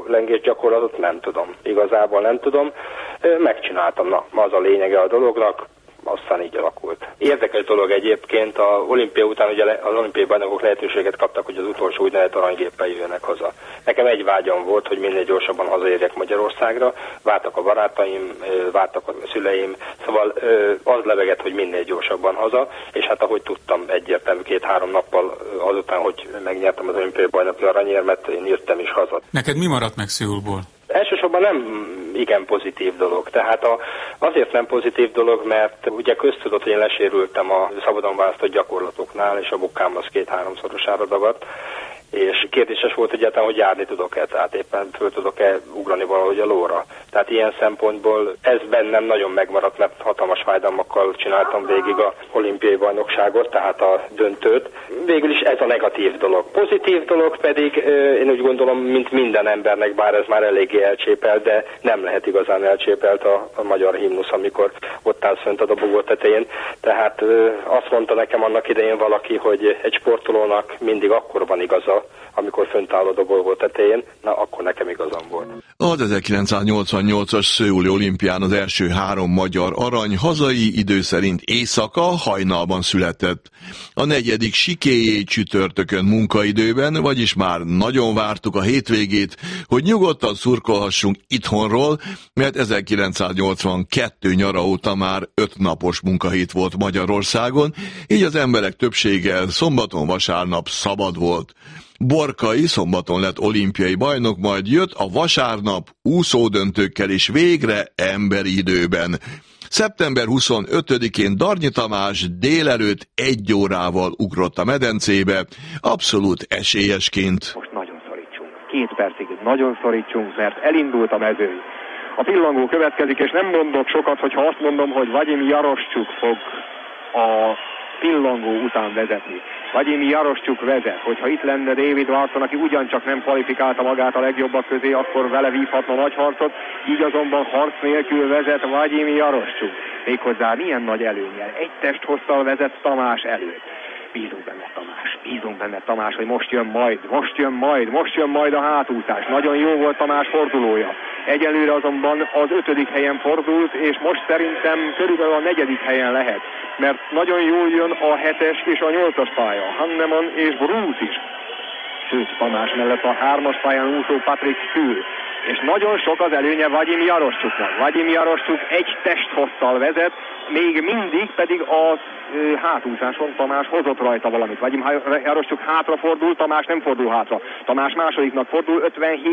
lengés gyakorlatot nem tudom. Igazából nem tudom. Megcsináltam, az a lényege a dolognak. Aztán így alakult. Érdekes dolog egyébként, a olimpia után ugye az olimpiai bajnokok lehetőséget kaptak, hogy az utolsó úgynevezett aranygéppel jöjjenek haza. Nekem egy vágyam volt, hogy minél gyorsabban hazaérjek Magyarországra, vártak a barátaim, vártak a szüleim, szóval az levegett, hogy minél gyorsabban haza, és hát ahogy tudtam, egyértelmű 2-3 nappal azután, hogy megnyertem az olimpiai bajnoki aranyérmet, én jöttem is haza. Neked mi maradt meg Szöulból? Elsősorban nem igen pozitív dolog. Tehát azért nem pozitív dolog, mert ugye köztudott, hogy én lesérültem a szabadon választott gyakorlatoknál, és a bokám az 2-3-szorosára dagadt, és kérdéses volt egyáltalán, hogy járni tudok-e, tehát éppen föl tudok-e ugrani valahogy a lóra. Tehát ilyen szempontból ez bennem nagyon megmaradt, mert hatalmas fájdalmakkal csináltam végig a olimpiai bajnokságot, tehát a döntőt. Végül is ez a negatív dolog. Pozitív dolog pedig én úgy gondolom, mint minden embernek, bár ez már eléggé elcsépelt, de nem lehet igazán elcsépelt a magyar himnusz, amikor ott állsz fönt a dobogó tetején. Tehát azt mondta nekem annak idején valaki, hogy egy sportolónak mindig akkor van igaza, amikor fönt áll a dobogó tetején, akkor nekem igazam volt. Az 1988-as szöuli olimpián az első 3 magyar arany hazai idő szerint éjszaka hajnalban született. A 4. sikéjé csütörtökön munkaidőben, vagyis már nagyon vártuk a hétvégét, hogy nyugodtan szurkolhassunk itthonról, mert 1982 nyara óta már 5 napos munkahét volt Magyarországon, így az emberek többsége szombaton, vasárnap szabad volt. Borkai szombaton lett olimpiai bajnok, majd jött a vasárnap úszódöntőkkel is végre emberi időben. Szeptember 25-én Darnyi Tamás délelőtt 1 órával ugrott a medencébe, abszolút esélyesként. Most nagyon szorítsunk. 2 percig nagyon szorítsunk, mert elindult a mezőny. A pillangó következik, és nem mondok sokat, hogyha azt mondom, hogy Vagyim Jaroszcsuk fog a pillangó után vezetni. Vagyim Jaroszcsuk vezet. Hogyha itt lenne David Watson, aki ugyancsak nem kvalifikálta magát a legjobbak közé, akkor vele vívhatna nagy harcot. Így azonban harc nélkül vezet Vagyim Jaroszcsuk. Méghozzá milyen nagy előnnyel. 1 testhosszal vezet Tamás előtt. Bízunk benne Tamás, hogy most jön majd a hátúszás. Nagyon jó volt Tamás fordulója. Egyelőre azonban az 5. helyen fordult, és most szerintem körülbelül a 4. helyen lehet. Mert nagyon jól jön a 7-es és a 8-as pálya. Hanneman és Bruce is. Sőt, Tamás mellett a 3-as pályán úszó Patrick Kühl. És nagyon sok az előnye Vagyim Jaroszcsuknak. Vagyim Jaroszcsuk 1 testhosszal vezet, még mindig pedig a hátúszáson Tamás hozott rajta valamit. Vagyim Jaroszcsuk hátrafordul, Tamás nem fordul hátra. Tamás másodiknak fordul,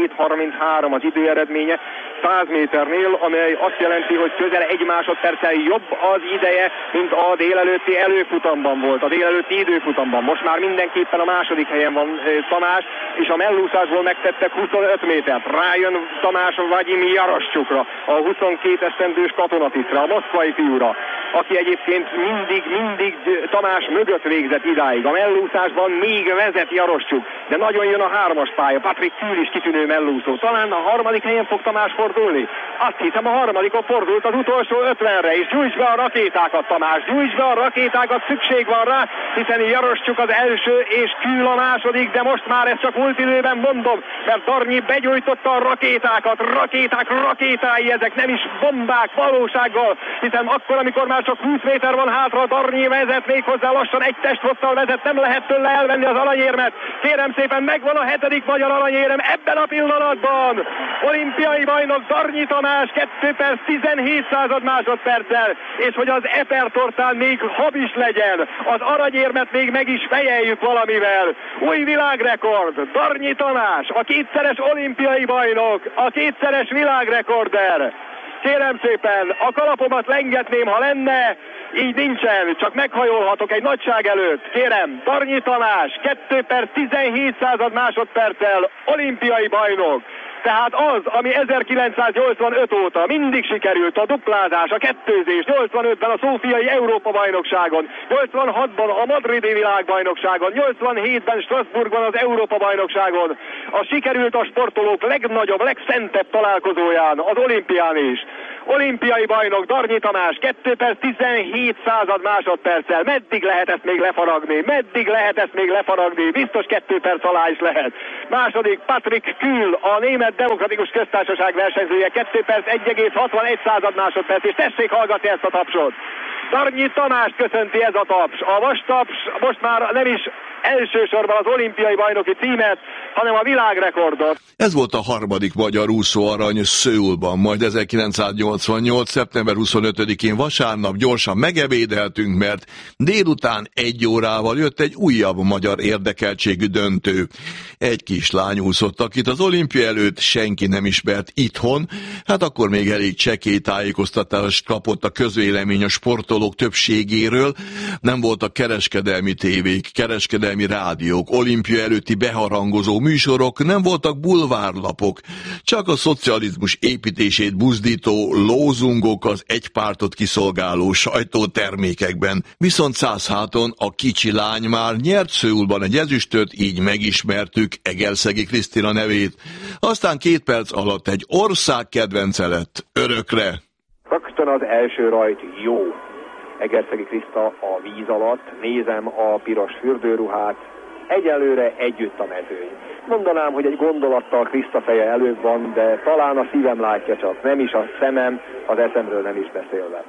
57-33 az időeredménye 100 méternél, amely azt jelenti, hogy közel 1 másodperccel jobb az ideje, mint a délelőtti előfutamban volt, a délelőtti időfutamban. Most már mindenképpen a 2. helyen van Tamás, és a mellúszásból megtettek 25 métert. Rájön Tamás Vagyim Jaroszcsukra, a 22 esztendős katonatisztre, a moszkvai fiúra, aki egyébként mindig Tamás mögött végzett idáig. A mellúszásban még vezet Jaroszcsuk, de nagyon jön a 3-as pálya. Patrick Kühl is kitűnő mellúszó. Talán a 3. helyen fog Tamás fordulni? Azt hiszem a 3-on fordult az utolsó 50-re, és gyújtsd be a rakétákat, Tamás, gyújtsd be a rakétákat, szükség van rá, hiszen Jaroszcsuk az első, és Kühl a második, de most már ezt csak múlt időben mondom, mert Darnyi begyújtotta a rakétákat, rakétái, ezek nem is bombák valósággal, hiszen akkor, amikor már csak 20 méter van hátra, Darnyi vezet, méghozzá lassan 1 testhosszal vezet, nem lehet tőle elvenni az aranyérmet. Kérem szépen, megvan a 7. magyar aranyérem ebben a pillanatban. Olimpiai bajnok Darnyi Tamás 2 perc 17 másodperccel, és hogy az epertortán még hab is legyen, az aranyérmet még meg is fejeljük valamivel. Új világrekord, Darnyi Tamás, a 2-szeres olimpiai bajnok, a 2-szeres világrekorder. Kérem szépen, a kalapomat lengetném, ha lenne, így nincsen, csak meghajolhatok egy nagyság előtt. Kérem, Darnyi Tamás, 2 perc 17 másodperccel olimpiai bajnok. Tehát az, ami 1985 óta mindig sikerült, a duplázás, a kettőzés, 85-ben a szófiai Európa-bajnokságon, 86-ban a madridi világbajnokságon, 87-ben Strasbourgban az Európa-bajnokságon, a sikerült a sportolók legnagyobb, legszentebb találkozóján, az olimpián is. Olimpiai bajnok Darnyi Tamás 2 perc 17 század másodperccel. Meddig lehet ezt még lefaragni? Meddig lehet ezt még lefaragni? Biztos 2 perc alá is lehet. Második Patrick Kühl, a Német Demokratikus Köztársaság versenyzője, 2 perc 1,61 század másodperc, és tessék hallgatni ezt a tapsot. Darnyi Tamást köszönti ez a taps. A vastaps most már nem is elsősorban az olimpiai bajnoki címet, hanem a világrekordot. Ez volt a harmadik magyar úszóarany Szöulban, majd 1988. szeptember 25-én vasárnap gyorsan megebédeltünk, mert délután 1 órával jött egy újabb magyar érdekeltségű döntő. Egy kislány úszott, akit az olimpia előtt senki nem ismert itthon, hát akkor még elég csekély tájékoztatást kapott a közvélemény a sportolók többségéről, nem voltak kereskedelmi tévék, kereskedelmi rádiók, olimpia előtti beharangozó műsorok, nem voltak bulvárlapok, csak a szocializmus építését buzdító lózungok az egy pártot kiszolgáló sajtótermékekben. Viszont Szászháton a kicsi lány már nyert Szöulban egy ezüstöt, így megismertük Egerszegi Krisztina nevét. Aztán 2 perc alatt egy ország kedvence lett örökre. Rögtön az első rajt jó. Egerszegi Kriszta a víz alatt, nézem a piros fürdőruhát, egyelőre együtt a mezőny. Mondanám, hogy egy gondolattal Kriszta feje előbb van, de talán a szívem látja csak, nem is a szemem, az eszemről nem is beszélve.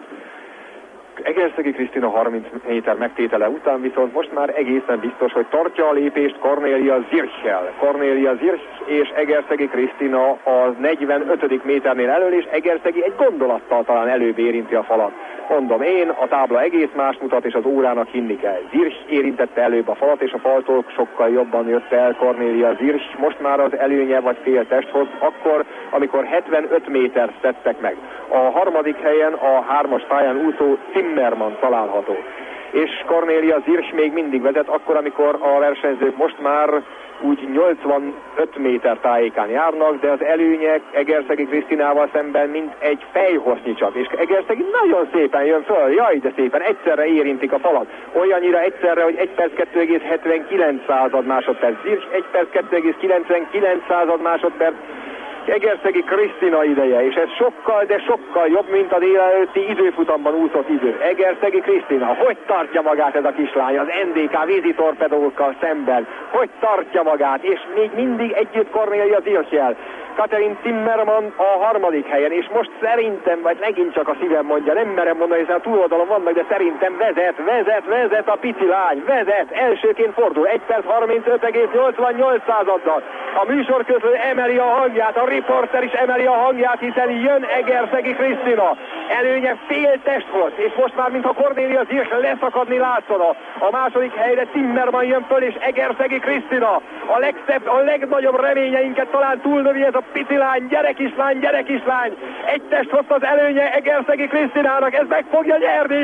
Egerszegi Krisztina 30 méter megtétele után viszont most már egészen biztos, hogy tartja a lépést Cornélia Zirchel. Cornélia Zirch és Egerszegi Krisztina a 45. méternél elől, és Egerszegi egy gondolattal talán előbb érinti a falat. Mondom én, a tábla egész más mutat, és az órának hinni kell. Zirch érintette előbb a falat, és a faltól sokkal jobban jött el Cornélia Zirch. Most már az előnye vagy fél testhoz, akkor, amikor 75 métert tettek meg. A harmadik helyen a 3-as pályán úszó Zimmermann található. És Cornélia Zirch még mindig vezet, akkor, amikor a versenyzők most már úgy 85 méter tájékán járnak, de az előnyek Egerszegi Krisztinával szemben mint egy fejhossznyi csak. És Egerszegi nagyon szépen jön föl, jaj de szépen, egyszerre érintik a falat. Olyannyira egyszerre, hogy 1 perc 2,79 század másodperc Zirch, 1 perc 2,99 század másodperc Egerszegi Krisztina ideje, és ez sokkal, de sokkal jobb, mint a délelőtti időfutamban úszott idő. Egerszegi Krisztina, hogy tartja magát ez a kislány az NDK vízi torpedókkal szemben? Hogy tartja magát? És még mindig együtt Cornélia Zirchel. Katerin Zimmermann a harmadik helyen, és most szerintem, vagy megint csak a szívem mondja, nem merem mondani, hiszen a túloldalon vannak, de szerintem vezet a pici lány, elsőként fordul, 1 perc 35,88 századdal. A műsorközlő emeli a hangját, a riporter is emeli a hangját, hiszen jön Egerszegi Krisztina. Előnye fél testhoz, és most már mintha Cornélia Zirch leszakadni látszana. A második helyre Zimmermann jön föl, és Egerszegi Krisztina. A legszebb, a legnagyobb reményeinket talán túlnövi ez a pici lány, gyere kislány. Egy test hozta az előnye Egerszegi Krisztinának, ez meg fogja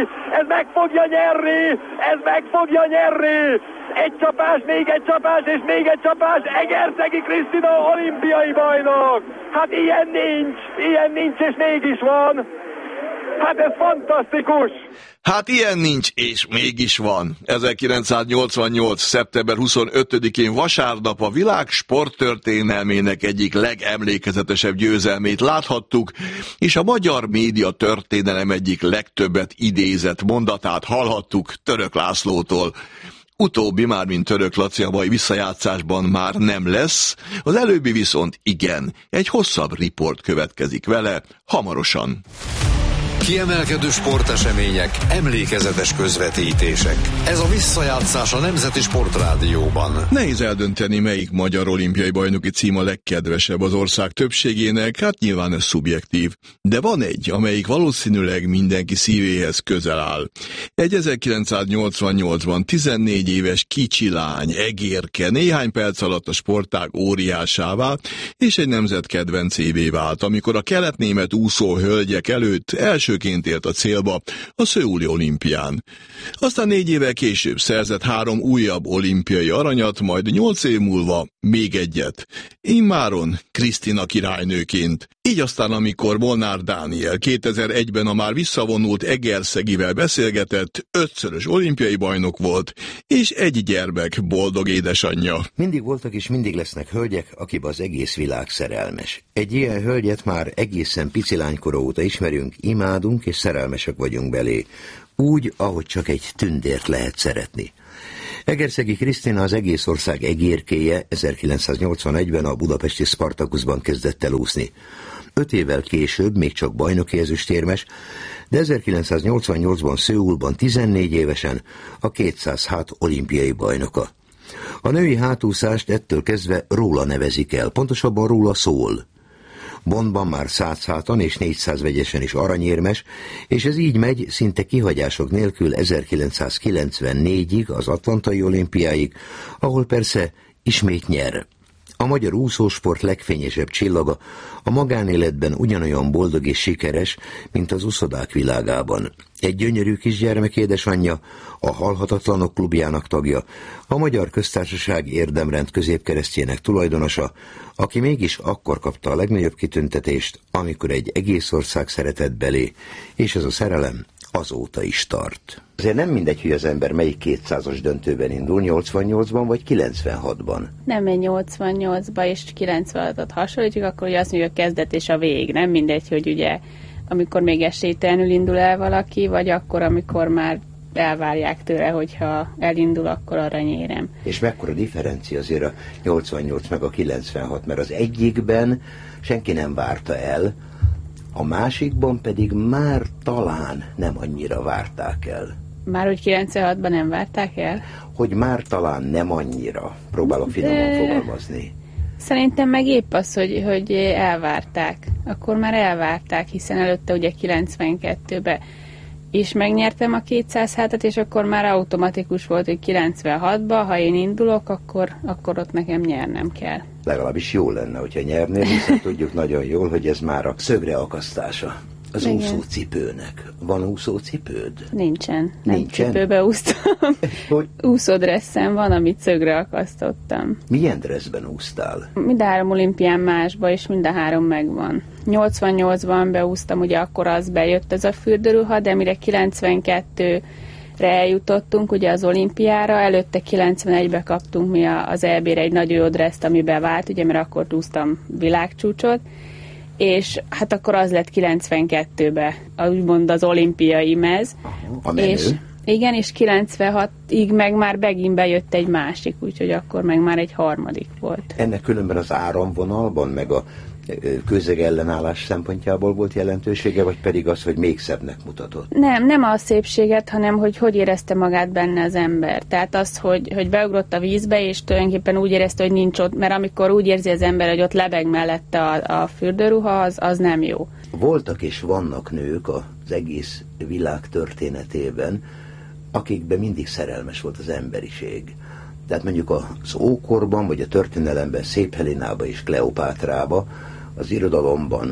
nyerni! Egy csapás, még egy csapás, és még egy csapás, Egerszegi Krisztina olimpiai bajnok! Hát ilyen nincs, és mégis van! Hát ez fantasztikus! Hát ilyen nincs, és mégis van. 1988. szeptember 25-én vasárnap a világ sporttörténelmének egyik legemlékezetesebb győzelmét láthattuk, és a magyar média történelem egyik legtöbbet idézett mondatát hallhattuk Török Lászlótól. Utóbbi, mármint Török Laci a mai visszajátszásban már nem lesz, az előbbi viszont igen. Egy hosszabb riport következik vele, hamarosan. Kiemelkedő sportesemények, emlékezetes közvetítések. Ez a visszajátszás a Nemzeti Sportrádióban. Nehéz eldönteni, melyik magyar olimpiai bajnoki cím a legkedvesebb az ország többségének, hát nyilván ez szubjektív. De van egy, amelyik valószínűleg mindenki szívéhez közel áll. Egy 1988-ban 14 éves kicsi lány, Egérke, néhány perc alatt a sportág óriásává, és egy nemzetkedvencévé vált, amikor a kelet-német úszó hölgyek előtt első elsőként ért a célba a szöuli olimpián. Aztán 4 évvel később szerzett 3 újabb olimpiai aranyat, majd 8 év múlva még egyet. Immáron Krisztina királynőként. Így aztán, amikor Molnár Dániel 2001-ben a már visszavonult Egerszegivel beszélgetett, 5-szörös olimpiai bajnok volt, és egy gyermek boldog édesanyja. Mindig voltak és mindig lesznek hölgyek, akiben az egész világ szerelmes. Egy ilyen hölgyet már egészen pici lánykora óta ismerünk, imádunk és szerelmesek vagyunk belé. Úgy, ahogy csak egy tündért lehet szeretni. Egerszegi Krisztina az egész ország egérkéje, 1981-ben a budapesti Spartakuszban kezdett el úszni. 5 évvel később még csak bajnoki ezüstérmes, de 1988-ban Szöulban 14 évesen a 200 hát olimpiai bajnoka. A női hátúszást ettől kezdve róla nevezik el, pontosabban róla szól. Bondban már 100 háton és 400 vegyesen is aranyérmes, és ez így megy szinte kihagyások nélkül 1994-ig az Atlantai olimpiáig, ahol persze ismét nyer. A magyar úszósport legfényesebb csillaga, a magánéletben ugyanolyan boldog és sikeres, mint az uszodák világában. Egy gyönyörű kisgyermek édesanyja, a Halhatatlanok klubjának tagja, a Magyar Köztársaság érdemrend középkeresztjének tulajdonosa, aki mégis akkor kapta a legnagyobb kitüntetést, amikor egy egész ország szeretett belé, és ez a szerelem azóta is tart. Azért nem mindegy, hogy az ember melyik 200-as döntőben indul, 88-ban vagy 96-ban. Nem, egy 88-ba és 96-ot hasonlítjuk, akkor ugye azt mondjuk a kezdet és a vég. Nem mindegy, hogy ugye amikor még esélytelenül indul el valaki, vagy akkor, amikor már elvárják tőle, hogyha elindul, akkor aranyérem. És mekkora differencia azért a 88 meg a 96, mert az egyikben senki nem várta el, a másikban pedig már talán nem annyira várták el. Már hogy 96-ban nem várták el? Hogy már talán nem annyira. Próbálok finoman fogalmazni. Szerintem meg épp az, hogy elvárták. Akkor már elvárták, hiszen előtte ugye 92-ben is megnyertem a 200 hátat, és akkor már automatikus volt, hogy 96-ban, ha én indulok, akkor ott nekem nyernem kell. Legalábbis jó lenne, hogyha nyernél, hiszen tudjuk nagyon jól, hogy ez már a szögre akasztása az úszócipőnek. Van úszócipőd? Nincsen. Nem cipőbe úsztam. Úszódresszem van, amit szögre akasztottam. Milyen dresszben úsztál? Mind a 3 olimpián másba, és mind a 3 megvan. 88-ban beúsztam, ugye akkor az bejött ez a fürdőruha, de mire 92-re eljutottunk ugye az olimpiára, előtte 91-ben kaptunk mi az EB-re egy nagyon jó dresszt, ami bevált, ugye, mert akkor úsztam világcsúcsot, és hát akkor az lett 92-ben, úgymond az olimpiai mez. A menő. És igen, és 96-ig meg már megint bejött egy másik, úgyhogy akkor meg már egy harmadik volt. Ennek különben az áramvonalban, meg a közeg ellenállás szempontjából volt jelentősége, vagy pedig az, hogy még szebbnek mutatott? Nem a szépséget, hanem hogy érezte magát benne az ember. Tehát az, hogy beugrott a vízbe, és tulajdonképpen úgy érezte, hogy nincs ott, mert amikor úgy érzi az ember, hogy ott lebeg mellette a fürdőruha, az nem jó. Voltak és vannak nők az egész világ történetében, akikben mindig szerelmes volt az emberiség. Tehát mondjuk az ókorban, vagy a történelemben Szép Helenába és Kleopátrába, az irodalomban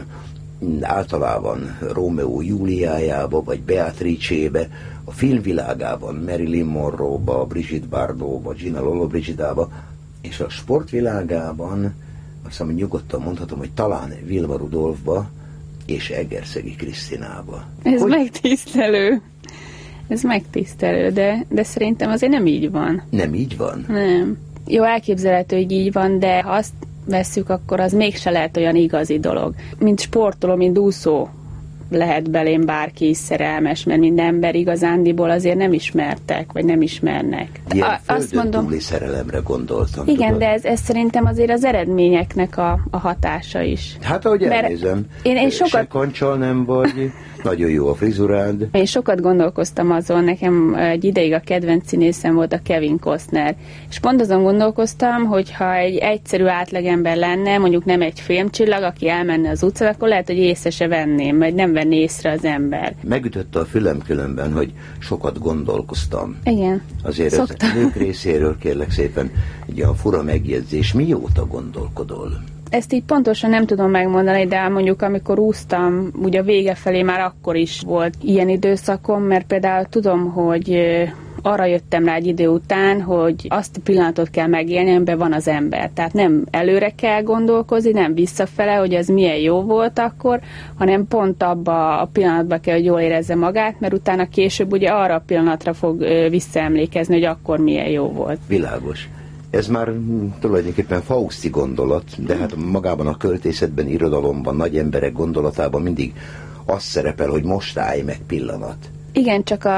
általában Rómeó Júliájába, vagy Beatrice-be, a filmvilágában Marilyn Monroe-ba, Brigitte Bardot-ba, Gina Lollobrigidába, és a sportvilágában azt hiszem, hogy nyugodtan mondhatom, hogy talán Vilma Rudolfba és Egerszegi Krisztinába. Ez megtisztelő. Ez megtisztelő, de szerintem azért nem így van. Nem így van? Nem. Jó, elképzelhető, hogy így van, de ha azt vesszük, akkor az mégse lehet olyan igazi dolog. Mint sportoló, mint úszó lehet belém bárki is szerelmes, mert minden ember igazándiból azért nem ismertek, vagy nem ismernek. Ilyen földön túli szerelemre gondoltam. Igen, tudod? De ez szerintem azért az eredményeknek a hatása is. Hát ahogy elnézem, én se kancsal nem vagy, nagyon jó a frizurád. Én sokat gondolkoztam azon, nekem egy ideig a kedvenc színészem volt a Kevin Costner, és pont azon gondolkoztam, hogy ha egy egyszerű átlagember lenne, mondjuk nem egy filmcsillag, aki elmenne az utcán, akkor lehet, hogy észre se venném, vagy nem venné észre az ember. Megütötte a fülem különben, hogy sokat gondolkoztam. Igen. Azért ez nők részéről kérlek szépen egy olyan fura megjegyzés. Mióta gondolkodol? Ezt így pontosan nem tudom megmondani, de mondjuk amikor úsztam, ugye a vége felé már akkor is volt ilyen időszakom, mert például tudom, hogy arra jöttem rá egy idő után, hogy azt a pillanatot kell megélni, amiben van az ember. Tehát nem előre kell gondolkozni, nem visszafele, hogy ez milyen jó volt akkor, hanem pont abba a pillanatban kell, hogy jól érezze magát, mert utána később ugye arra a pillanatra fog visszaemlékezni, hogy akkor milyen jó volt. Világos. Ez már tulajdonképpen fauszti gondolat, de hát magában a költészetben, irodalomban, nagy emberek gondolatában mindig az szerepel, hogy most állj meg pillanat. Igen, csak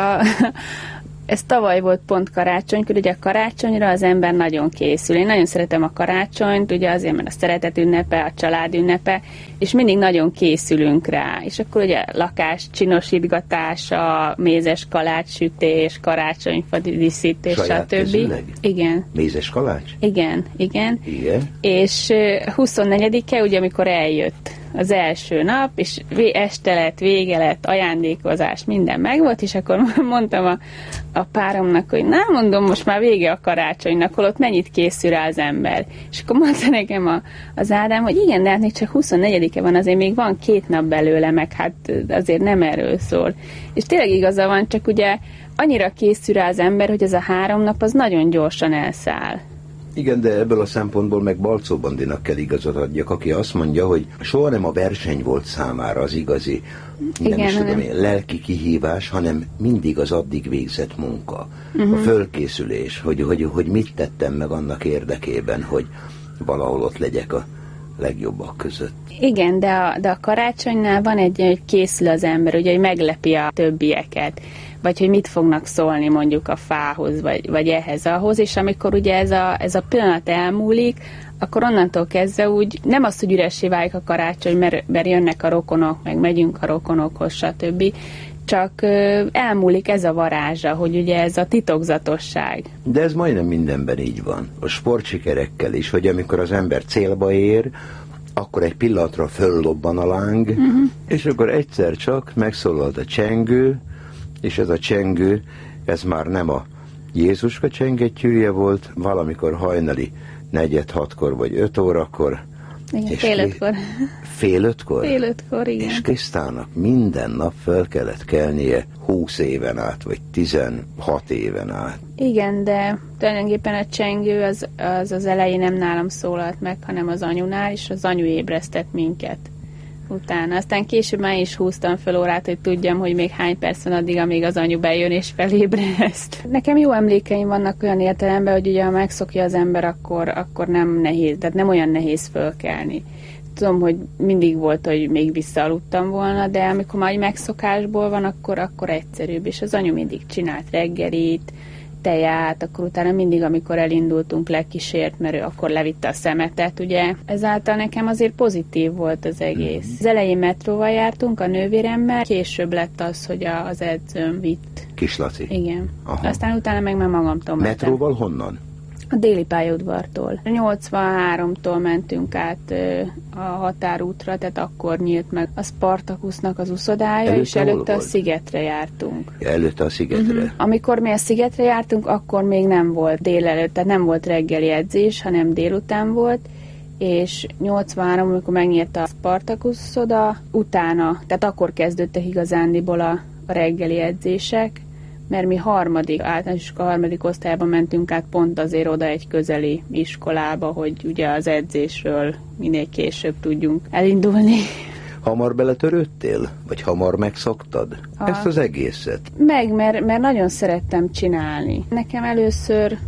ez tavaly volt pont karácsonykor, ugye a karácsonyra az ember nagyon készül. Én nagyon szeretem a karácsonyt, ugye azért, mert a szeretet ünnepe, a család ünnepe, és mindig nagyon készülünk rá. És akkor ugye lakás csinosítgatása, mézes kalácssütés, karácsonyfa díszítés, stb. Igen. Mézes kalács? Igen. És 24-e, ugye amikor eljött az első nap, és este lett, vége lett, ajándékozás, minden megvolt, és akkor mondtam a páromnak, hogy nem mondom, most már vége a karácsonynak, holott mennyit készül rá az ember. És akkor mondta nekem az Ádám, hogy igen, de hát még csak 24-e van, azért még van 2 nap belőle, meg hát azért nem erről szól. És tényleg igaza van, csak ugye annyira készül rá az ember, hogy ez a 3 nap az nagyon gyorsan elszáll. Igen, de ebből a szempontból meg Balczó Bandinak kell igazat adjak, aki azt mondja, hogy soha nem a verseny volt számára az igazi, nem is tudom én, lelki kihívás, hanem mindig az addig végzett munka. A fölkészülés, hogy mit tettem meg annak érdekében, hogy valahol ott legyek a legjobbak között. Igen, de a karácsonynál van egy készül az ember, ugye, hogy meglepi a többieket, vagy hogy mit fognak szólni mondjuk a fához, vagy ehhez-ahhoz, és amikor ugye ez a pillanat elmúlik, akkor onnantól kezdve úgy, nem az, hogy üressé válik a karácsony, mert jönnek a rokonok, meg megyünk a rokonokhoz, stb., csak elmúlik ez a varázsa, hogy ugye ez a titokzatosság. De ez majdnem mindenben így van. A sportsikerekkel is, hogy amikor az ember célba ér, akkor egy pillanatra föllobban a láng, és akkor egyszer csak megszólalt a csengő, és ez a csengő, ez már nem a Jézuska csengettyűje volt, valamikor hajnali 4-6-kor vagy 5 órakor. Igen, fél 5-kor. Fél 5-kor? Fél 5-kor, igen. És Krisztának minden nap fel kellett kelnie 20 éven át, vagy 16 éven át. Igen, de tulajdonképpen a csengő az elején nem nálam szólalt meg, hanem az anyunál, és az anyu ébresztett minket utána. Aztán később már is húztam fel órát, hogy tudjam, hogy még hány perc van addig, amíg az anyu bejön és felébreszt. Nekem jó emlékeim vannak olyan értelemben, hogy ugye ha megszokja az ember, akkor nem nehéz, tehát nem olyan nehéz fölkelni. Tudom, hogy mindig volt, hogy még visszaaludtam volna, de amikor már megszokásból van, akkor egyszerűbb. És az anyu mindig csinált reggelit, teját, akkor utána mindig, amikor elindultunk, lekísért, mert ő akkor levitte a szemetet, ugye. Ezáltal nekem azért pozitív volt az egész. Az elején metróval jártunk a nővéremmel, később lett az, hogy az edzőm vitt. Kislaci? Igen. Aha. Aztán utána meg már magamtól mentem. Metróval honnan? A Déli pályaudvartól. 83-tól mentünk át a határútra, tehát akkor nyílt meg a Spartakusznak az uszodája, és előtte a Szigetre jártunk. Ja, előtte a Szigetre. Amikor mi a Szigetre jártunk, akkor még nem volt délelőtt, tehát nem volt reggeli edzés, hanem délután volt, és 83, amikor megnyílt a Spartakusz uszoda, utána, tehát akkor kezdődtek igazándiból a reggeli edzések, mert mi általános iskola 3. osztályban mentünk át pont azért oda egy közeli iskolába, hogy ugye az edzésről minél később tudjunk elindulni. Hamar beletörődtél? Vagy hamar megszoktad ezt az egészet? Mert nagyon szerettem csinálni. Nekem először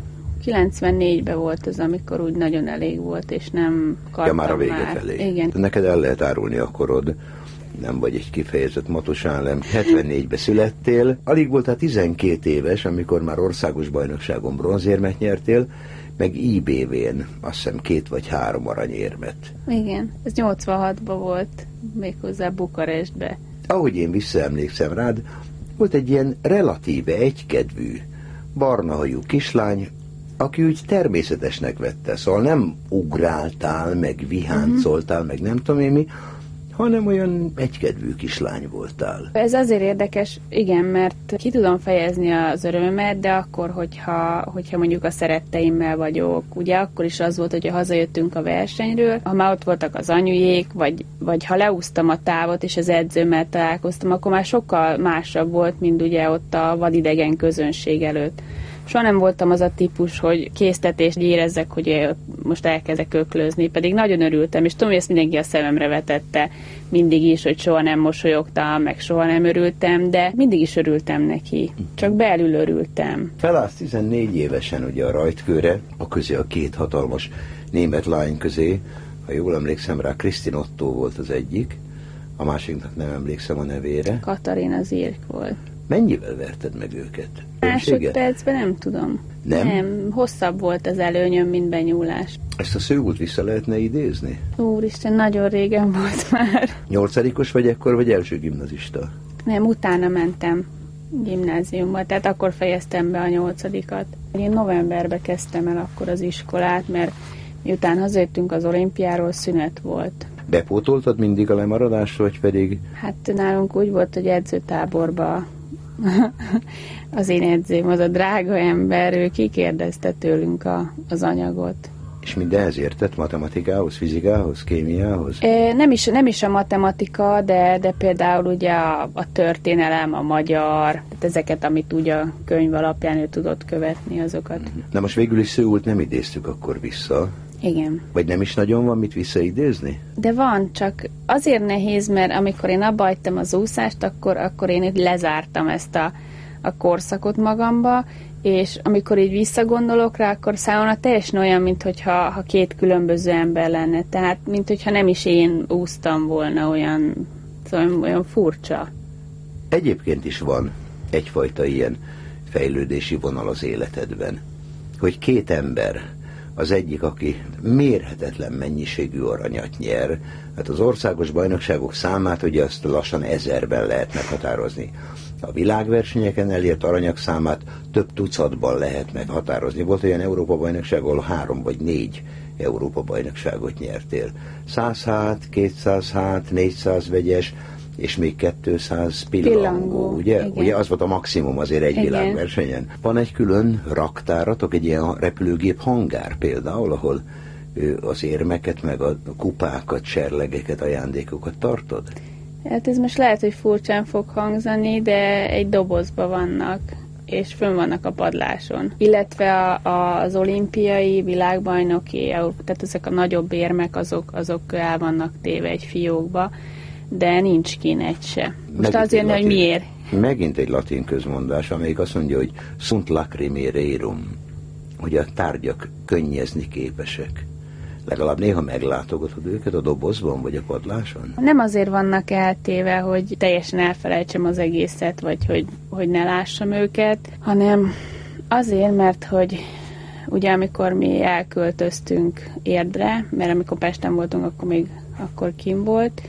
94-ben volt az, amikor úgy nagyon elég volt, és nem akartam már. Ja, már a vége felé. Igen. Neked el lehet árulni a korod. Nem vagy egy kifejezett matusálem. 74-ben születtél. Alig voltál 12 éves, amikor már országos bajnokságon bronzérmet nyertél, meg IBV-n azt hiszem 2 vagy 3 aranyérmet. Igen, ez 86-ban volt, méghozzá Bukarestbe. Ahogy én visszaemlékszem rád, volt egy ilyen relatíve egykedvű, barnahajú kislány, aki úgy természetesnek vette, szóval nem ugráltál, meg viháncoltál, meg nem tudom én mi, hanem olyan egykedvű kislány voltál. Ez azért érdekes, igen, mert ki tudom fejezni az örömömet, de akkor, hogyha mondjuk a szeretteimmel vagyok, ugye akkor is az volt, hogy hazajöttünk a versenyről, ha már ott voltak az anyujék, vagy ha leúztam a távot, és az edzőmmel találkoztam, akkor már sokkal másabb volt, mint ugye ott a vadidegen közönség előtt. Soha nem voltam az a típus, hogy késztetést érezzek, hogy most elkezdek öklözni, pedig nagyon örültem, és tudom, hogy ezt mindenki a szememre vetette mindig is, hogy soha nem mosolyogtam, meg soha nem örültem, de mindig is örültem neki, csak belül örültem. Felállsz 14 évesen ugye a rajtkőre, a közé a két hatalmas német lány közé, ha jól emlékszem rá, Kristin Otto volt az egyik, a másiknak nem emlékszem a nevére. Katarina Zirk volt. Mennyivel verted meg őket? Másodpercben nem tudom. Nem, hosszabb volt az előnyöm, mint benyúlás. Ezt a Szőult vissza lehetne idézni? Úristen, nagyon régen volt már. 8-os vagy ekkor, vagy első gimnazista? Nem, utána mentem gimnáziumba, tehát akkor fejeztem be a 8-at. Én novemberben kezdtem el akkor az iskolát, mert miután hazajöttünk az olimpiáról, szünet volt. Bepótoltad mindig a lemaradást, vagy pedig? Hát nálunk úgy volt, hogy edzőtáborba az én edzőm, az a drága ember, ő kikérdezte tőlünk az anyagot. És mindehhez értett? Matematikához, fizikához, kémiához? Nem is a matematika, de például ugye a történelem, a magyar, tehát ezeket, amit ugye a könyv alapján ő tudott követni, azokat. Na most végül is Szőult nem idéztük akkor vissza. Igen. Vagy nem is nagyon van mit visszaidézni? De van, csak azért nehéz, mert amikor én abba hagytam az úszást, akkor én lezártam ezt a korszakot magamba, és amikor így visszagondolok rá, akkor számomra teljesen olyan, mintha két különböző ember lenne. Tehát, mintha nem is én úsztam volna, olyan furcsa. Egyébként is van egyfajta ilyen fejlődési vonal az életedben, hogy két ember, az egyik, aki mérhetetlen mennyiségű aranyat nyer, hát az országos bajnokságok számát ugye azt lassan 1000-ben lehet meghatározni. A világversenyeken elért aranyak számát több tucatban lehet meghatározni. Volt olyan Európa-bajnokság, ahol 3 vagy 4 Európa-bajnokságot nyertél. 100 hát, 200 hát, 400 vegyes, és még 200 pillangó, ugye? Igen. Ugye az volt a maximum azért egy világversenyen. Van egy külön raktáratok, egy ilyen repülőgép hangár például, ahol az érmeket, meg a kupákat, serlegeket, ajándékokat tartod? Hát ez most lehet, hogy furcsán fog hangzani, de egy dobozban vannak, és fönn vannak a padláson. Illetve az olimpiai, világbajnoki, tehát ezek a nagyobb érmek, azok el vannak téve egy fiókba, de nincs kín egy se. Most azért, hogy miért? Megint egy latin közmondás, amelyik azt mondja, hogy sunt lacrimae rerum, hogy a tárgyak könnyezni képesek. Legalább néha meglátogatod őket a dobozban, vagy a padláson? Nem azért vannak eltéve, hogy teljesen elfelejtsem az egészet, vagy hogy ne lássam őket, hanem azért, mert hogy ugye amikor mi elköltöztünk Érdre, mert amikor Pesten voltunk, akkor kim volt,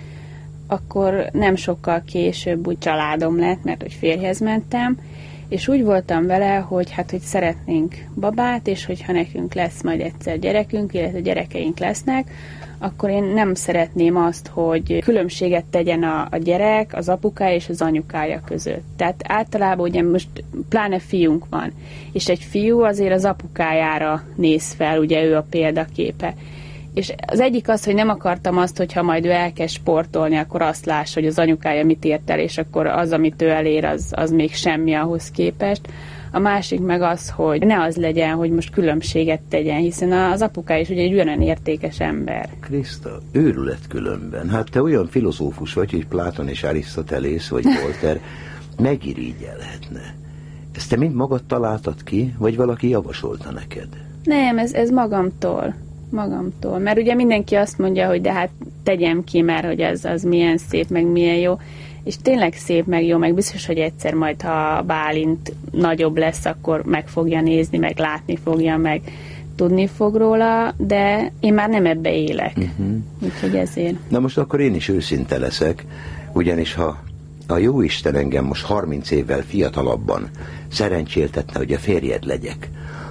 akkor nem sokkal később úgy családom lett, mert hogy férjhez mentem, és úgy voltam vele, hogy szeretnénk babát, és hogyha nekünk lesz majd egyszer gyerekünk, illetve gyerekeink lesznek, akkor én nem szeretném azt, hogy különbséget tegyen a gyerek, az apukája és az anyukája között. Tehát általában ugye most pláne fiunk van, és egy fiú azért az apukájára néz fel, ugye ő a példaképe. És az egyik az, hogy nem akartam azt, hogyha majd ő elkezd sportolni, akkor azt lássa, hogy az anyukája mit ért el, és akkor az, amit ő elér, az még semmi ahhoz képest. A másik meg az, hogy ne az legyen, hogy most különbséget tegyen, hiszen az apukája is ugye egy olyan értékes ember. Kriszta, őrület különben. Hát te olyan filozófus vagy, hogy Pláton és Arisztotelész vagy Voltaire megirigyelhetne. Ezt te mind magad találtad ki, vagy valaki javasolta neked? Nem, ez magamtól, mert ugye mindenki azt mondja, hogy de hát tegyem ki, mert hogy az milyen szép, meg milyen jó, és tényleg szép, meg jó, meg biztos, hogy egyszer majd, ha Bálint nagyobb lesz, akkor meg fogja nézni, meg látni fogja, meg tudni fog róla, de én már nem ebbe élek. Úgyhogy ezért. Na most akkor én is őszinte leszek, ugyanis ha a jóisten engem most 30 évvel fiatalabban szerencséltetne, hogy a férjed legyek,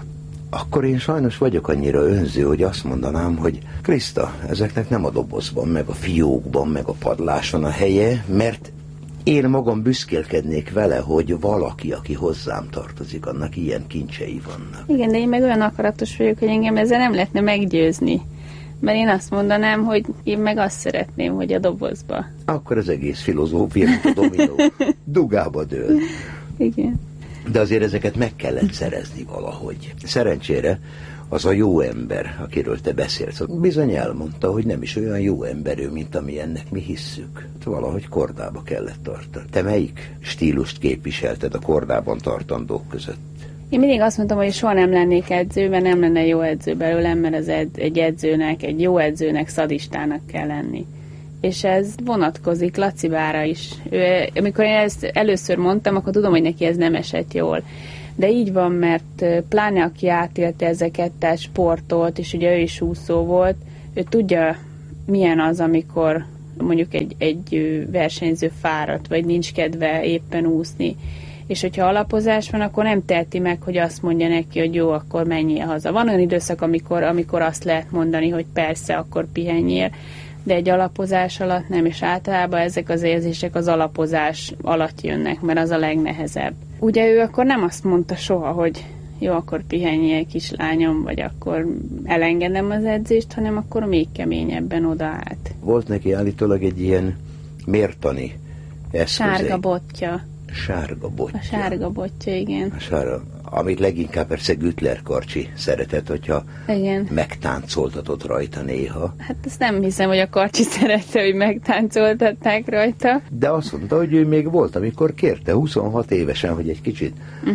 akkor én sajnos vagyok annyira önző, hogy azt mondanám, hogy Kriszta, ezeknek nem a dobozban, meg a fiókban, meg a padláson a helye, mert én magam büszkélkednék vele, hogy valaki, aki hozzám tartozik, annak ilyen kincsei vannak. Igen, de én meg olyan akaratos vagyok, hogy engem ezzel nem lehetne meggyőzni. Mert én azt mondanám, hogy én meg azt szeretném, hogy a dobozba. Akkor az egész filozófia, mint a dominó, dugába dől. Igen. De azért ezeket meg kellett szerezni valahogy. Szerencsére az a jó ember, akiről te beszélsz, bizony elmondta, hogy nem is olyan jó ember ő, mint amilyennek mi hisszük. Valahogy kordába kellett tartani. Te melyik stílust képviselted a kordában tartandók között? Én mindig azt mondtam, hogy soha nem lennék edző, mert nem lenne jó edző belőlem, mert egy edzőnek, egy jó edzőnek szadistának kell lenni. És ez vonatkozik Lacibára is. Amikor én ezt először mondtam, akkor tudom, hogy neki ez nem esett jól. De így van, mert pláne aki átélte ezeket, tehát sportolt, és ugye ő is úszó volt, ő tudja, milyen az, amikor mondjuk egy versenyző fáradt, vagy nincs kedve éppen úszni. És hogyha alapozás van, akkor nem teheti meg, hogy azt mondja neki, hogy jó, akkor menjél haza. Van olyan időszak, amikor azt lehet mondani, hogy persze, akkor pihenjél, de egy alapozás alatt nem, és általában ezek az érzések az alapozás alatt jönnek, mert az a legnehezebb. Ugye ő akkor nem azt mondta soha, hogy jó, akkor pihenjél, kislányom, vagy akkor elengedem az edzést, hanem akkor még keményebben odaállt. Volt neki állítólag egy ilyen mértani eszköze. Sárga botja. Sárga botja. A sárga botja, igen. A sárga, amit leginkább persze Güttler Karcsi szeretett, hogyha igen. megtáncoltatott rajta néha. Hát ezt nem hiszem, hogy a Karcsi szerette, hogy megtáncoltatták rajta. De azt mondta, hogy ő még volt, amikor kérte 26 évesen, hogy egy kicsit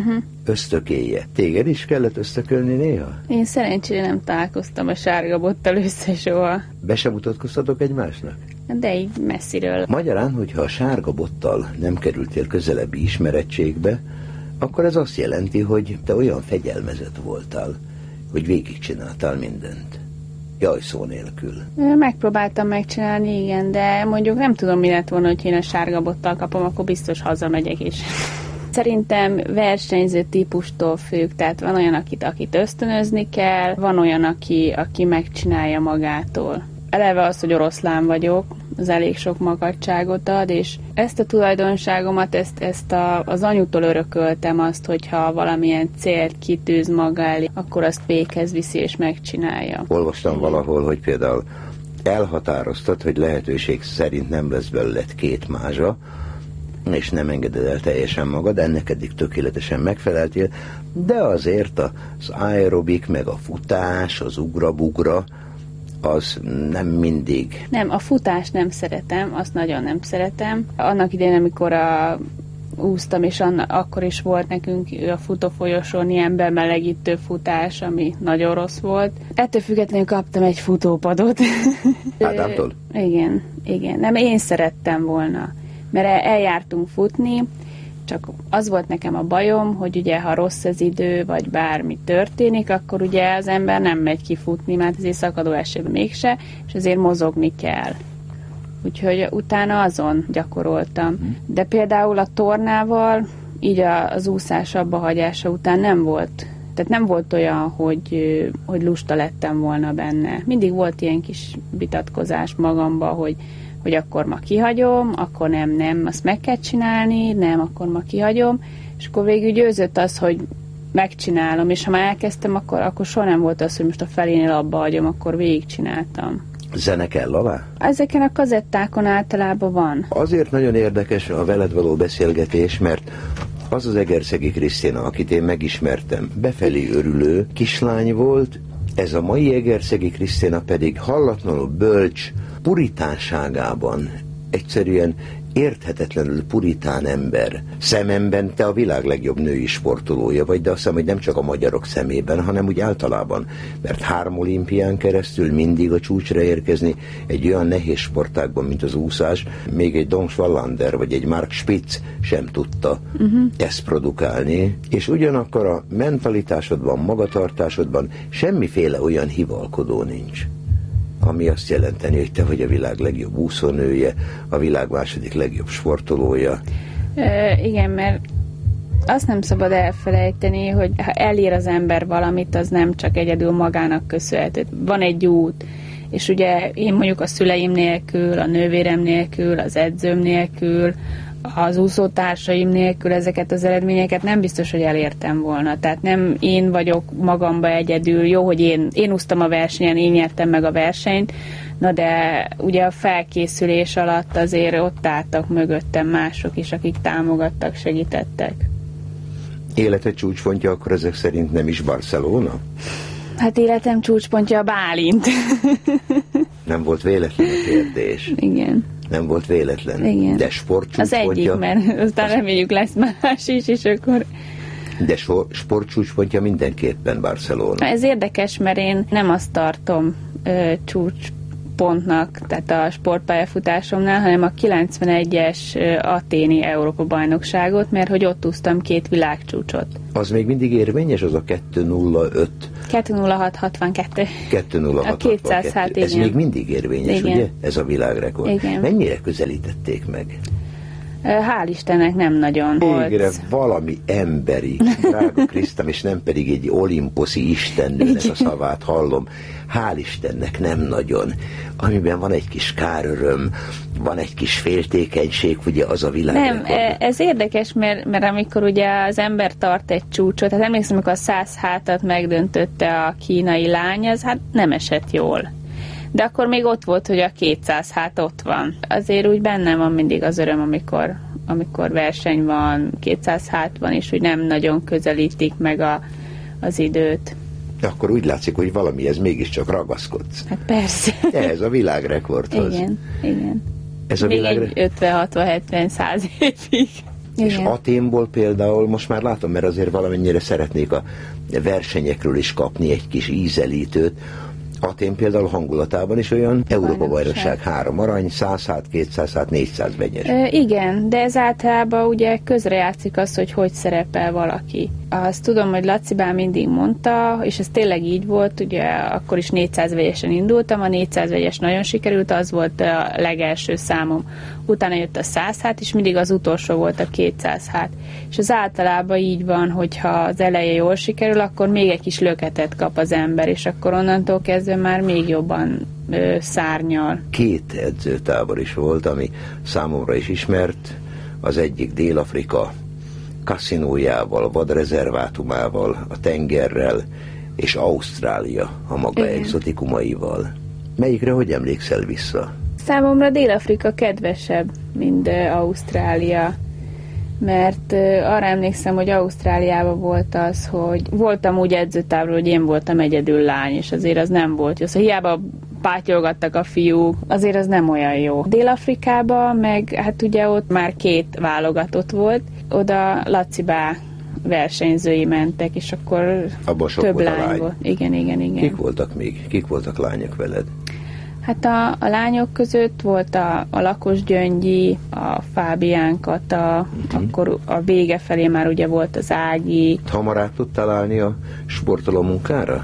ösztökélje. Téged is kellett ösztökölni néha? Én szerencsére nem találkoztam a sárga bottal össze soha. Be sem mutatkoztatok egymásnak? De így messziről. Magyarán, hogyha a sárga bottal nem kerültél közelebbi ismerettségbe, akkor ez azt jelenti, hogy te olyan fegyelmezett voltál, hogy végigcsináltál mindent. Jaj, szó nélkül. Megpróbáltam megcsinálni, igen, de mondjuk nem tudom, mi lett volna, hogy én a sárga bottal kapom, akkor biztos hazamegyek is. Szerintem versenyző típustól függ, tehát van olyan, akit ösztönözni kell, van olyan, aki megcsinálja magától. Eleve az, hogy oroszlán vagyok, az elég sok makacságot ad, és ezt a tulajdonságomat, az anyutól örököltem azt, hogyha valamilyen célt kitűz maga elé, akkor azt véghez viszi és megcsinálja. Olvastam valahol, hogy például elhatároztad, hogy lehetőség szerint nem lesz belőled 2 mázsa, és nem engeded el teljesen magad, ennek eddig tökéletesen megfeleltél, de azért az aerobik, meg a futás, az ugra-bugra, az nem mindig. Nem, a futást nem szeretem, azt nagyon nem szeretem. Annak idején, amikor úsztam, és akkor is volt nekünk a futófolyosón ilyen bemelegítő futás, ami nagyon rossz volt. Ettől függetlenül kaptam egy futópadot. Ádámtól? Igen. Nem, én szerettem volna, mert eljártunk futni, csak az volt nekem a bajom, hogy ugye ha rossz az idő, vagy bármi történik, akkor ugye az ember nem megy kifutni, mert azért szakadó esőben mégse, és azért mozogni kell. Úgyhogy utána azon gyakoroltam. De például a tornával, így az úszás abbahagyása után nem volt. Tehát nem volt olyan, hogy lusta lettem volna benne. Mindig volt ilyen kis vitatkozás magamba, hogy akkor ma kihagyom, akkor nem, azt meg kell csinálni, nem, akkor ma kihagyom, és akkor végül győzött az, hogy megcsinálom, és ha már elkezdtem, akkor soha nem volt az, hogy most a felénél abba hagyom, akkor végigcsináltam. Zene kell alá? Ezeken a kazettákon általában van. Azért nagyon érdekes a veled való beszélgetés, mert az az Egerszegi Krisztina, akit én megismertem, befelé örülő kislány volt, ez a mai Egerszegi Krisztina pedig hallatlanul bölcs, puritánságában egyszerűen érthetetlenül puritán ember. Szememben te a világ legjobb női sportolója vagy, de azt hiszem, hogy nem csak a magyarok szemében, hanem úgy általában. Mert 3 olimpián keresztül mindig a csúcsra érkezni egy olyan nehéz sportágban, mint az úszás, még egy Don Schwallander vagy egy Mark Spitz sem tudta ezt produkálni. És ugyanakkor a mentalitásodban, magatartásodban semmiféle olyan hivalkodó nincs, ami azt jelenteni, hogy te vagy a világ legjobb úszónője, a világ második legjobb sportolója. Igen, mert Azt nem szabad elfelejteni, hogy ha elér az ember valamit, az nem csak egyedül magának köszönhető. Van egy út, és ugye én mondjuk a szüleim nélkül, a nővérem nélkül, az edzőm nélkül, az úszótársaim nélkül ezeket az eredményeket nem biztos, hogy elértem volna. Tehát nem én vagyok magamba egyedül. Jó, hogy én úsztam a versenyen, én nyertem meg a versenyt, na de ugye a felkészülés alatt azért ott álltak mögöttem mások is, akik támogattak, segítettek. Életed csúcspontja akkor ezek szerint nem is Barcelona? Hát életem csúcspontja a Bálint. Nem volt véletlen a kérdés. Igen. Nem volt véletlen. Igen. De sportcsúcspontja... Az egyik, mert aztán reméljük lesz más is, és akkor... De sportcsúcspontja mindenképpen Barcelona. Ez érdekes, mert én nem azt tartom csúcspontnak, tehát a sportpályafutásomnál, hanem a 91-es athéni Európa-bajnokságot, mert hogy ott úsztam 2 világcsúcsot. Az még mindig érvényes, az a 2.05? 2.06.62. 2.06.62. A 200, hát ez még mindig érvényes, igen. ugye? Ez a világrekord. Igen. Mennyire közelítették meg? Hál' Istennek nem nagyon Végre volt. valami emberi, drága Krisztám, és nem pedig egy olimposzi istennőnek a szavát hallom. Hál' Istennek nem nagyon. Amiben van egy kis káröröm, van egy kis féltékenység, ugye az a világrekord. Nem, ez érdekes, mert amikor ugye az ember tart egy csúcsot, hát emlékszem, amikor a 100 hátat megdöntötte a kínai lány, az hát nem esett jól. De akkor még ott volt, hogy a 200 hát ott van. Azért úgy bennem van mindig az öröm, amikor verseny van, 200 hát van, és úgy nem nagyon közelítik meg az időt. Akkor úgy látszik, hogy valamihez mégiscsak ragaszkodsz. Hát persze. Ez a világrekordhoz. Igen. Ez a még egy 50-60-70-100 évig. És Igen. Aténból például most már látom, mert azért valamennyire szeretnék a versenyekről is kapni egy kis ízelítőt. Atén például hangulatában is olyan Európa-bajnokság 3 arany, 100 hát, 200 hát, 400 vegyes. Igen, de ez általában ugye közrejátszik az, hogy szerepel valaki. Azt tudom, hogy Laci bá mindig mondta, és ez tényleg így volt, ugye akkor is 400 vegyesen indultam, a 400 vegyes nagyon sikerült, az volt a legelső számom. Utána jött a 100 hát, és mindig az utolsó volt a 200 hát. És az általában így van, hogyha az eleje jól sikerül, akkor még egy kis löketet kap az ember, és akkor onnantól kezdve már még jobban szárnyal. 2 edzőtábor is volt, ami számomra is ismert, az egyik Dél-Afrika kaszinójával, vadrezervátumával, a tengerrel, és Ausztrália a maga egzotikumaival. Melyikre hogy emlékszel vissza? Számomra Dél-Afrika kedvesebb, mint Ausztrália, mert arra emlékszem, hogy Ausztráliában volt az, hogy voltam úgy edzőtábról, hogy én voltam egyedül lány, és azért az nem volt jó. Szóval hiába pátyolgattak a fiúk, azért az nem olyan jó. Dél-Afrikában meg, hát ugye ott már 2 válogatott volt, oda Laci bá versenyzői mentek, és akkor több lány volt. Igen. Kik voltak még? Kik voltak lányok veled? Hát a lányok között volt a Lakos Gyöngyi, a Fábián Kata, akkor a vége felé már ugye volt az Ági. Hamar át tudtál állni a sportoló munkára?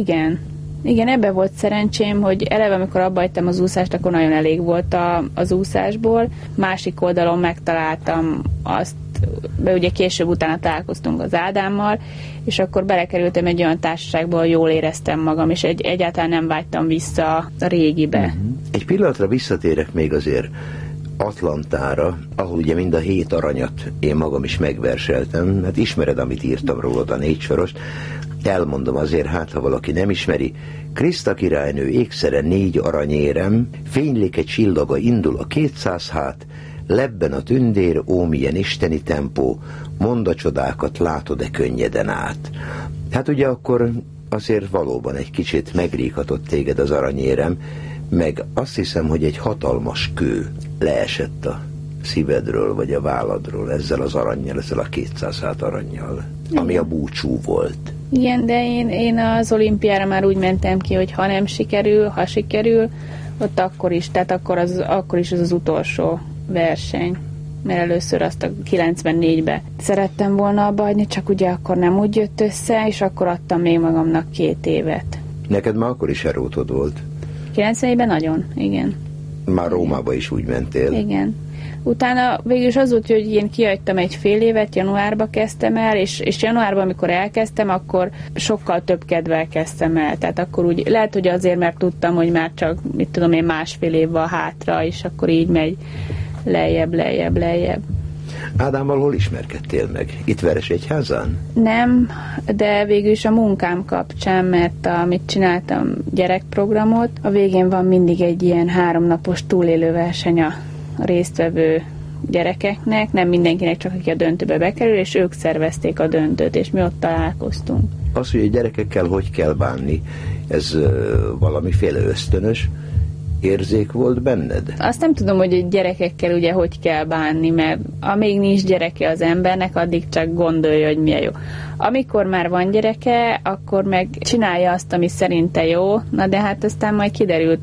Igen, ebben volt szerencsém, hogy eleve, amikor abba hagytam az úszást, akkor nagyon elég volt az úszásból. Másik oldalon megtaláltam azt, ugye később utána találkoztunk az Ádámmal, és akkor belekerültem egy olyan társaságba, ahol jól éreztem magam, és egyáltalán nem vágytam vissza a régibe. Egy pillanatra visszatérek még azért Atlantára, ahol ugye mind a 7 aranyat én magam is megverseltem, hát ismered, amit írtam rólad, a 4 soros. Elmondom azért, hát ha valaki nem ismeri. Kriszta királynő ékszere 4 aranyérem, fénylik egy csillaga indul a 200 hát, lebben a tündér, ó milyen isteni tempó, mondd a csodákat, látod-e könnyeden át. Hát ugye akkor azért valóban egy kicsit megríghatott téged az aranyérem, meg azt hiszem, hogy egy hatalmas kő leesett a szívedről, vagy a válladról ezzel az arannyal, ezzel a 200 hát arannyal, ami a búcsú volt. Igen, de én az olimpiára már úgy mentem ki, hogy ha nem sikerül, ha sikerül, ott akkor is, tehát akkor is az utolsó verseny, mert először azt a 94-be szerettem volna abba hagyni, csak ugye akkor nem úgy jött össze, és akkor adtam még magamnak 2 évet. Neked már akkor is erótod volt? 94-ben nagyon, igen. Már Rómába is úgy mentél. Igen. Utána végül is az volt, hogy én kihagytam egy fél évet, januárba kezdtem el, és januárban, amikor elkezdtem, akkor sokkal több kedvel kezdtem el. Tehát akkor úgy, lehet, hogy azért, mert tudtam, hogy már csak, mit tudom én, másfél év van hátra, és akkor így megy lejjebb. Ádámmal hol ismerkedtél meg? Itt Veresegyházán? Nem, de végül is a munkám kapcsán, mert amit csináltam gyerekprogramot, a végén van mindig egy ilyen 3 napos túlélőverseny a résztvevő gyerekeknek, nem mindenkinek, csak aki a döntőbe bekerül, és ők szervezték a döntőt, és mi ott találkoztunk. Az, hogy a gyerekekkel hogy kell bánni, ez valamiféle ösztönös érzék volt benned? Azt nem tudom, hogy a gyerekekkel ugye hogy kell bánni, mert amíg nincs gyereke az embernek, addig csak gondolja, hogy milyen jó. Amikor már van gyereke, akkor meg csinálja azt, ami szerinte jó, na de hát aztán majd kiderül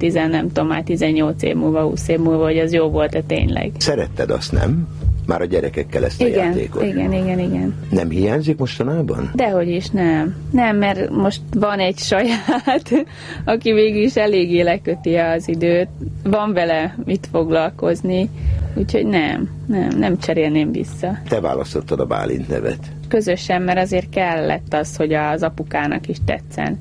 18 év múlva, 20 év múlva, hogy az jó volt-e tényleg. Szeretted azt, nem? Már a gyerekekkel ezt a játékot. Igen. Nem hiányzik mostanában? Dehogy is nem. Nem, mert most van egy saját, aki végül is eléggé leköti az időt. Van vele mit foglalkozni, úgyhogy nem cserélném vissza. Te választottad a Bálint nevet. Közösen, mert azért kellett az, hogy az apukának is tetszen.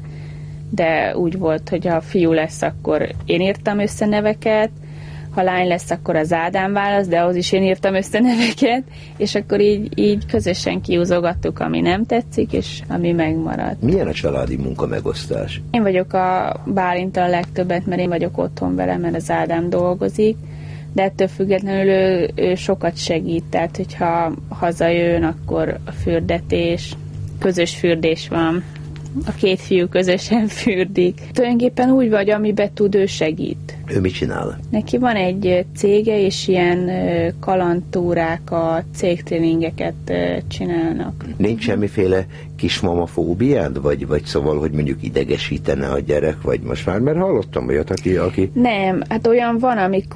De úgy volt, hogy ha fiú lesz, akkor én írtam össze neveket, ha lány lesz, akkor az Ádám válasz, de ahhoz is én írtam össze neveket, és akkor így közösen kiúzogattuk, ami nem tetszik, és ami megmaradt. Milyen a családi munka megosztás? Én vagyok a Bálinttal a legtöbbet, mert én vagyok otthon vele, mert az Ádám dolgozik, de ettől függetlenül ő sokat segít, tehát hogyha hazajön, akkor a fürdetés, közös fürdés van, a 2 fiú közösen fürdik. Tulajdonképpen úgy vagy, amiben tud, ő segít. Ő mit csinál? Neki van egy cége, és ilyen kalandtúrákat, cégtréningeket csinálnak. Nincs semmiféle kismamafóbiád? Vagy szóval, hogy mondjuk idegesítene a gyerek? Vagy most már, mert hallottam olyat, aki... Nem, hát olyan van,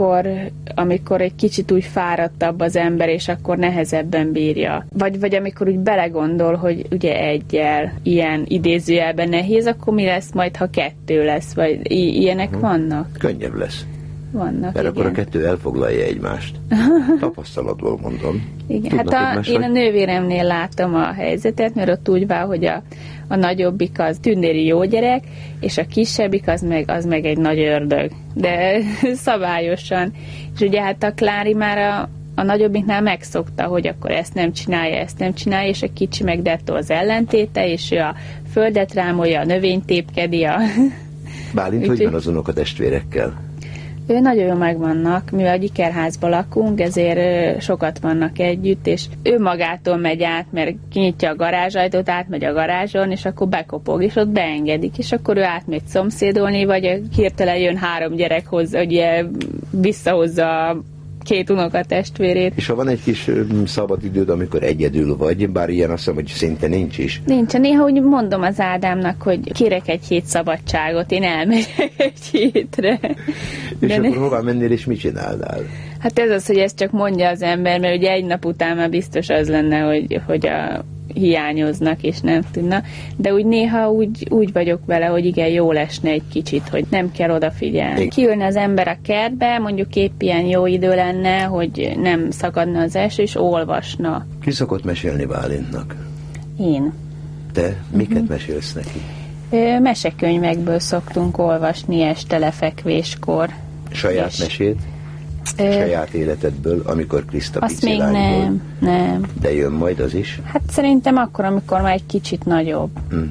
amikor egy kicsit úgy fáradtabb az ember, és akkor nehezebben bírja. Vagy amikor úgy belegondol, hogy ugye egyel ilyen idézőjelben nehéz, akkor mi lesz majd, ha 2 lesz? Vagy ilyenek vannak? Könnyebb lesz. Vannak, mert igen. Akkor a 2 elfoglalja egymást. Tapasztalatból mondom. Igen, hát én a nővéremnél látom a helyzetet, mert ott úgy van, hogy a nagyobbik az tündéri jó gyerek, és a kisebbik az meg egy nagy ördög. De szabályosan. És ugye hát a Klári már a nagyobbiknál megszokta, hogy akkor ezt nem csinálja, és a kicsi meg dettó az ellentéte, és ő a földet rámolja, a növényt tépkedi. Bálint, hogy van az unokatestvérekkel? Ő nagyon jól megvannak, mivel a Ikerházban lakunk, ezért sokat vannak együtt, és ő magától megy át, mert kinyitja a garázsajtót, átmegy a garázson, és akkor bekopog, és ott beengedik, és akkor ő átmegy szomszédolni, vagy hirtelen jön 3 gyerek hozzá, ugye visszahozza a 2 unokatestvérét. És ha van egy kis szabad időd, amikor egyedül vagy, bár ilyen azt hiszem, hogy szinte nincs is. Nincs. Néha úgy mondom az Ádámnak, hogy kérek egy hét szabadságot, én elmegyek egy hétre. És akkor hová mennél, és mit csinálnál? Hát ez az, hogy ezt csak mondja az ember, mert ugye egy nap után már biztos az lenne, hogy hiányoznak, és nem tudna. De úgy néha úgy vagyok vele, hogy igen, jól esne egy kicsit, hogy nem kell odafigyelni. Kiülne az ember a kertbe, mondjuk épp ilyen jó idő lenne, hogy nem szakadna az eső, és olvasna. Ki szokott mesélni Bálintnak? Én. Te miket mesélsz neki? Mesekönyvekből szoktunk olvasni este lefekvéskor. Saját mesét? Saját életedből, amikor Kriszta pici lány volt? Azt még nem. De jön majd az is? Hát szerintem akkor, amikor már egy kicsit nagyobb.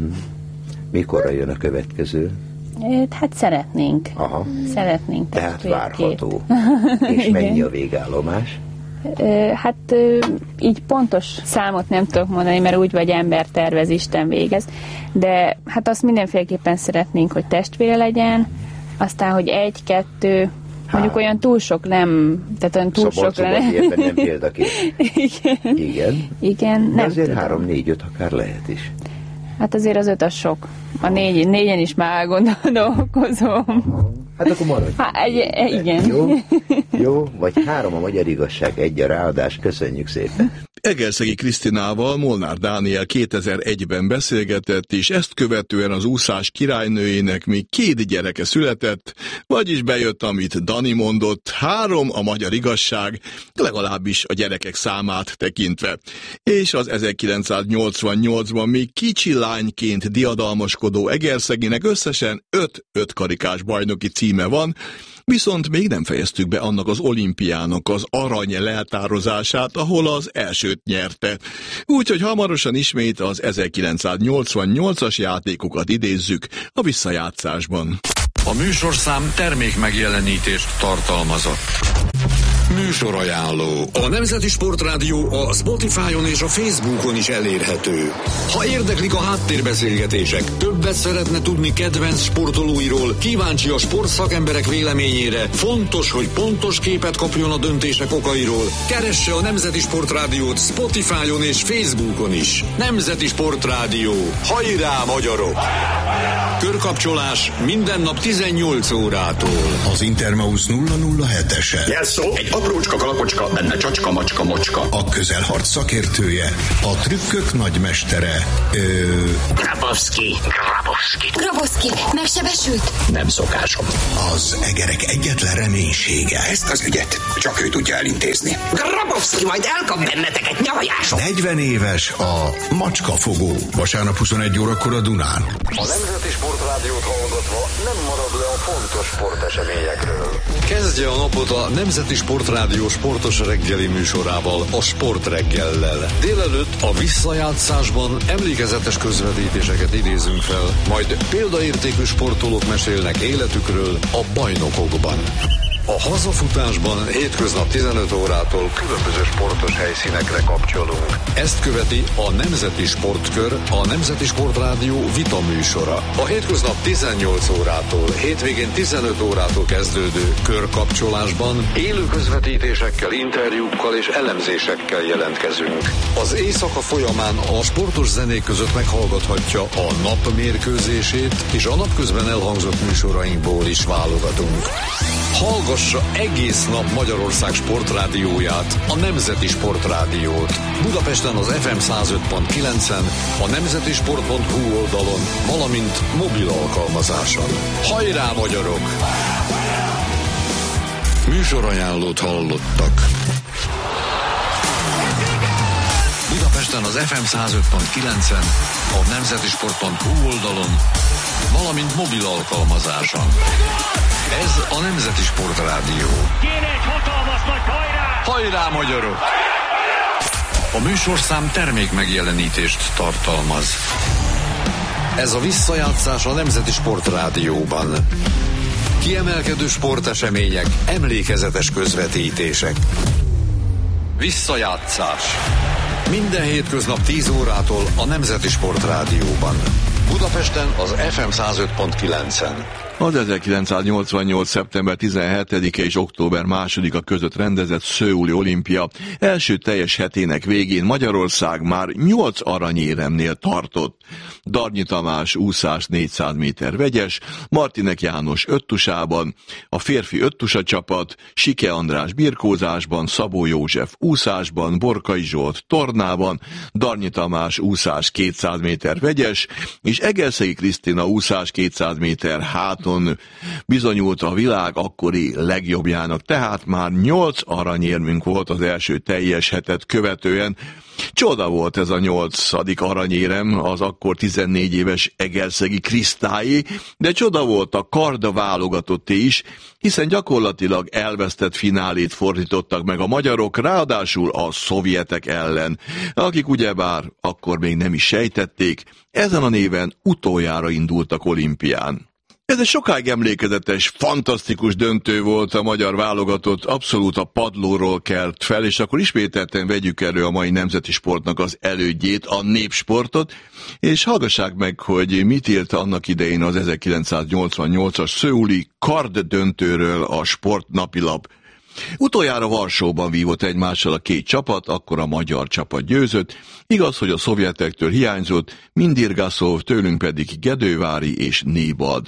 Mikorra jön a következő? Hát szeretnénk. Aha. Szeretnénk. Tehát várható. És mennyi a végállomás? Hát így pontos számot nem tudok mondani, mert úgy vagy ember tervez, Isten végez. De hát azt mindenféleképpen szeretnénk, hogy testvére legyen, aztán, hogy 1-2, mondjuk olyan túl sok nem, tehát olyan túl sok Szabad nem példakép. Igen. De azért 3-4-5 akár lehet is. Hát azért az 5 az sok. A 4-en is már gondolkozom. Hát akkor maradj. Igen. Jó, vagy 3 a magyar igazság, 1 a ráadás. Köszönjük szépen. Egerszegi Krisztinával Molnár Dániel 2001-ben beszélgetett, és ezt követően az úszás királynőjének még 2 gyereke született, vagyis bejött, amit Dani mondott, 3 a magyar igazság, legalábbis a gyerekek számát tekintve. És az 1988-ban még kicsi lányként diadalmaskodó Egerszeginek összesen 5 karikás bajnoki címe van, viszont még nem fejeztük be annak az olimpiának az arany leltározását, ahol az elsőt nyerte. Úgyhogy hamarosan ismét az 1988-as játékokat idézzük a visszajátszásban. A műsorszám termék megjelenítést tartalmazott. Műsorajánló. A Nemzeti Sportrádió a Spotify-on és a Facebookon is elérhető. Ha érdeklik a háttérbeszélgetések, többet szeretne tudni kedvenc sportolóiról, kíváncsi a sportszakemberek véleményére, fontos, hogy pontos képet kapjon a döntések okairól, keresse a Nemzeti Sportrádiót Spotify-on és Facebookon is. Nemzeti Sportrádió. Hajrá, magyarok! Körkapcsolás minden nap 18 órától. Az Intermaus 007-ese. Jelszó, egy aprócska kalapocska, benne csacska, macska, mocska. A közelharc szakértője, a trükkök nagymestere. Grabowski. Grabowski, megsebesült? Nem szokásom. Az egerek egyetlen reménysége. Ezt az ügyet csak ő tudja elintézni. Grabowski majd elkap benneteket nyavajásom. 40 éves a macskafogó. Vasárnap 21 órakor a Dunán. A Nemzeti Sportrádiót hallgatva nem marad le a fontos sporteseményekről. Kezdje a napot a Nemzeti Sportrádió sportos reggeli műsorával, a Sportreggellel. Délelőtt a visszajátszásban emlékezetes közvetítéseket idézünk fel, majd példaértékű sportolók mesélnek életükről a bajnokokban. A hazafutásban hétköznap 15 órától különböző sportos helyszínekre kapcsolunk. Ezt követi a Nemzeti Sportkör, a Nemzeti Sportrádió vita műsora. A hétköznap 18 órától, hétvégén 15 órától kezdődő körkapcsolásban élő közvetítésekkel, interjúkkal és elemzésekkel jelentkezünk. Az éjszaka folyamán a sportos zenék között meghallgathatja a nap mérkőzését, és a napközben elhangzott műsorainkból is válogatunk. Hallgassa egész nap Magyarország sportrádióját, a Nemzeti Sportrádiót. Budapesten az FM 105.9-en, a nemzetisport.hu oldalon, valamint mobil alkalmazáson. Hajrá, magyarok! Műsorajánlót hallottak. Budapesten az FM 105.9-en, a nemzetisport.hu oldalon, valamint mobil alkalmazáson. Ez a Nemzeti Sportrádió. Kéne egy hatalmas nagy hajrá! Hajrá, magyarok! A műsorszám termék megjelenítést tartalmaz. Ez a visszajátszás a Nemzeti Sportrádióban. Kiemelkedő sportesemények, emlékezetes közvetítések. Visszajátszás. Minden hétköznap 10 órától a Nemzeti Sportrádióban. Budapesten az FM 105.9-en. Az 1988. szeptember 17-e és október 2-a között rendezett szöuli olimpia első teljes hetének végén Magyarország már 8 aranyéremnél tartott. Darnyi Tamás úszás 400 méter vegyes, Martinek János öttusában, a férfi öttusa csapat, Sike András birkózásban, Szabó József úszásban, Borkai Zsolt tornában, Darnyi Tamás úszás 200 méter vegyes, és Egerszegi Krisztina úszás 200 méter háton bizonyult a világ akkori legjobbjának, tehát már 8 aranyérmünk volt az első teljes hetet követően. Csoda volt ez a 8. aranyérem, az akkor 14 éves Egerszegi Krisztáé, de csoda volt a karda válogatotté is, hiszen gyakorlatilag elvesztett finálét fordítottak meg a magyarok, ráadásul a szovjetek ellen, akik ugyebár akkor még nem is sejtették, ezen a néven utoljára indultak olimpián. Ez egy sokáig emlékezetes, fantasztikus döntő volt, a magyar válogatott abszolút a padlóról kelt fel, és akkor ismételten vegyük elő a mai nemzeti sportnak az elődjét, a népsportot, és hallgassák meg, hogy mit írt annak idején az 1988-as szöuli karddöntőről a Sportnapilap. Utoljára Varsóban vívott egymással a két csapat, akkor a magyar csapat győzött. Igaz, hogy a szovjetektől hiányzott Mindirgaszov, tőlünk pedig Gedővári és Nébad.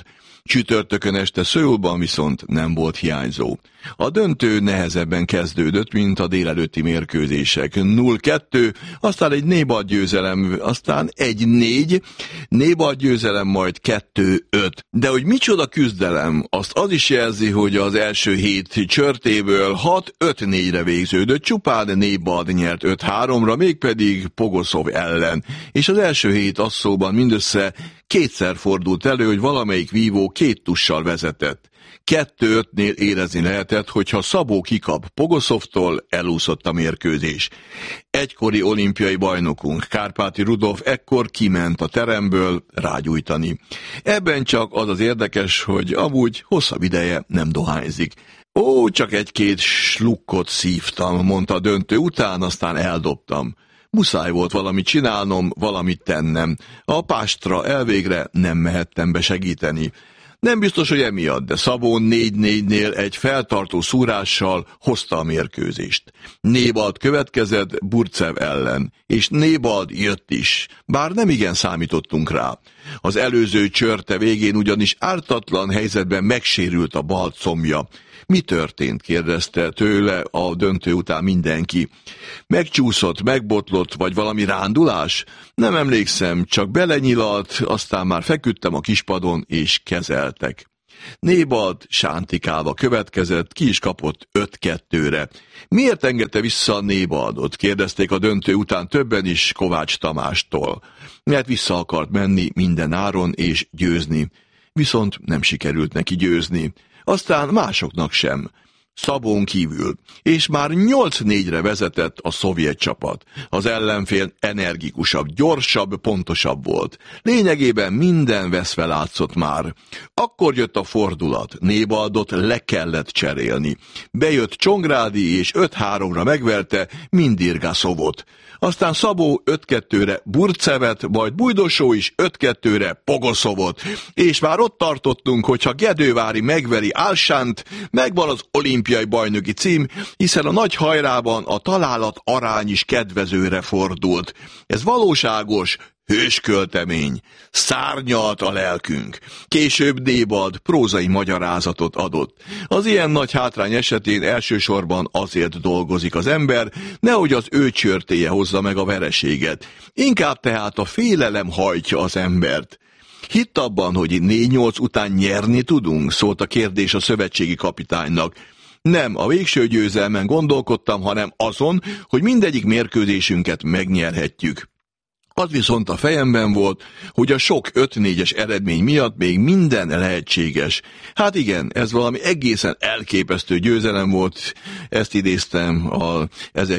Csütörtökön este Szöulban viszont nem volt hiányzó. A döntő nehezebben kezdődött, mint a délelőtti mérkőzések. 0-2, aztán egy nébad győzelem, aztán 1-4, nébad győzelem, majd 2-5. De hogy micsoda küzdelem, azt az is jelzi, hogy az első 7 csörtéből 6-5-4-re végződött, csupán nébad nyert 5-3-ra, mégpedig Pogoszov ellen. És az első 7 asszóban mindössze kétszer fordult elő, hogy valamelyik vívó 2 tussal vezetett. 2-5-nél érezni lehetett, hogyha Szabó kikap Pogoszovtól, elúszott a mérkőzés. Egykori olimpiai bajnokunk, Kárpáti Rudolf ekkor kiment a teremből rágyújtani. Ebben csak az az érdekes, hogy amúgy hosszabb ideje nem dohányzik. Ó, csak 1-2 slukkot szívtam, mondta a döntő után, aztán eldobtam. Muszáj volt valamit csinálnom, valamit tennem. A pástra elvégre nem mehettem be segíteni. Nem biztos, hogy emiatt, de Szabó 4-4-nél egy feltartó szúrással hozta a mérkőzést. Nébad következett Burcev ellen, és Nébad jött is, bár nem igen számítottunk rá. Az előző csörte végén ugyanis ártatlan helyzetben megsérült a bal combja. Mi történt? Kérdezte tőle a döntő után mindenki. Megcsúszott, megbotlott, vagy valami rándulás? Nem emlékszem, csak belenyilalt, aztán már feküdtem a kispadon, és kezeltek. Nébad sántikálva következett, ki is kapott 5-2-re. Miért engedte vissza a Nébadot? Kérdezték a döntő után többen is Kovács Tamástól. Mert vissza akart menni minden áron és győzni. Viszont nem sikerült neki győzni. Aztán másoknak sem. Szabón kívül, és már 8-4-re vezetett a szovjet csapat. Az ellenfél energikusabb, gyorsabb, pontosabb volt. Lényegében minden veszve látszott már. Akkor jött a fordulat, Nébadot le kellett cserélni. Bejött Csongrádi, és 5-3-ra megverte Mindirgaszovot. Aztán Szabó 5-2-re Burcevet, majd Bujdosó is 5-2-re Pogoszovot. És már ott tartottunk, hogyha Gedővári megveri Álsánt, megvan az olimpiai bajnoki cím, hiszen a nagy hajrában a találat arány is kedvezőre fordult. Ez valóságos, hősköltemény. Szárnyalt a lelkünk. Később Nébad prózai magyarázatot adott. Az ilyen nagy hátrány esetén elsősorban azért dolgozik az ember, nehogy az ő csörtéje hozza meg a vereséget. Inkább tehát a félelem hajtja az embert. Hitt abban, hogy 4-8 után nyerni tudunk? Szólt a kérdés a szövetségi kapitánynak. Nem a végső győzelmen gondolkodtam, hanem azon, hogy mindegyik mérkőzésünket megnyerhetjük. Az viszont a fejemben volt, hogy a sok 5-4-es eredmény miatt még minden lehetséges. Hát igen, ez valami egészen elképesztő győzelem volt, ezt idéztem a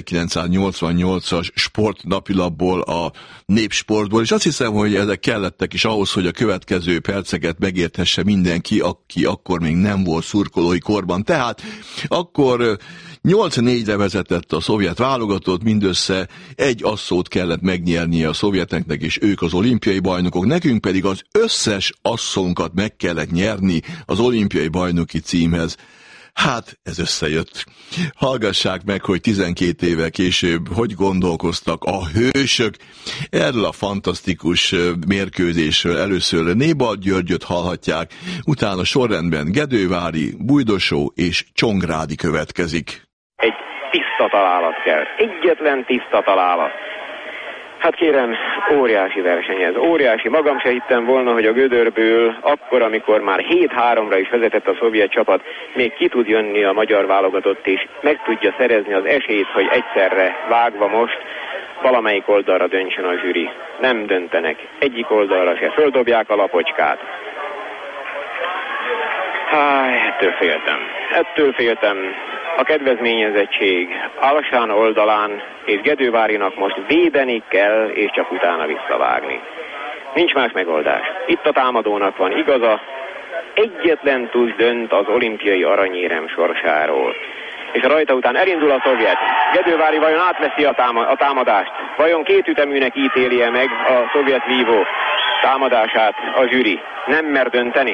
1988-as sportnapilapból, a Népsportból, és azt hiszem, hogy ezek kellettek is ahhoz, hogy a következő perceket megérthesse mindenki, aki akkor még nem volt szurkolói korban. Tehát akkor 8-4-re vezetett a szovjet válogatott, mindössze egy asszót kellett megnyernie a szovjeteknek, és ők az olimpiai bajnokok, nekünk pedig az összes asszónkat meg kellett nyerni az olimpiai bajnoki címhez. Hát, ez összejött. Hallgassák meg, hogy 12 évvel később hogy gondolkoztak a hősök erről a fantasztikus mérkőzésről. Először Nébad Györgyöt hallhatják, utána sorrendben Gedővári, Bujdosó és Csongrádi következik. Egy tiszta találat kell. Egyetlen tiszta találat. Hát kérem, óriási verseny ez. Óriási. Magam se hittem volna, hogy a gödörből akkor, amikor már 7-3-ra is vezetett a szovjet csapat, még ki tud jönni a magyar válogatott, és meg tudja szerezni az esélyt, hogy egyszerre vágva most valamelyik oldalra döntsön a zsűri. Nem döntenek. Egyik oldalra se. Földobják a lapocskát. Ettől féltem. A kedvezményezettség Álsán oldalán és Gedővárinak most védeni kell, és csak utána visszavágni. Nincs más megoldás. Itt a támadónak van igaza. Egyetlen tusz dönt az olimpiai aranyérem sorsáról. És a rajta után elindul a szovjet. Gedővári vajon átveszi a támadást? Vajon két üteműnek ítéli-e meg a szovjet vívó támadását a zsűri? Nem mer dönteni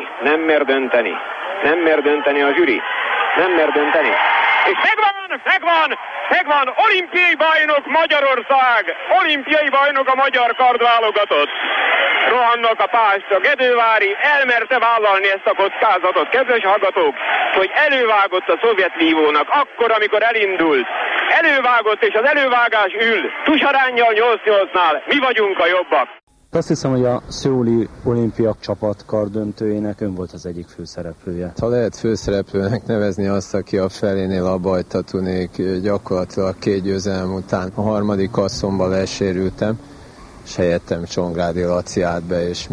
a zsűri. Nem mer dönteni. És megvan! Olimpiai bajnok Magyarország! Olimpiai bajnok a magyar kardválogatott! Rohannak a pástra. Gedővári elmerte vállalni ezt a kockázatot, kedves hallgatók, hogy elővágott a szovjet vívónak akkor, amikor elindult. Elővágott, és az elővágás ül. Tusaránnyal 8-8-nál. Mi vagyunk a jobbak. Azt hiszem, hogy a szöuli olimpiak csapat kardöntőjének ön volt az egyik főszereplője. Ha lehet főszereplőnek nevezni azt, aki a felénél abbajta tűnik, gyakorlatilag 2 győzelem után a 3. kasszomban lesérültem, és helyettem Csongrádi Laci állt be, és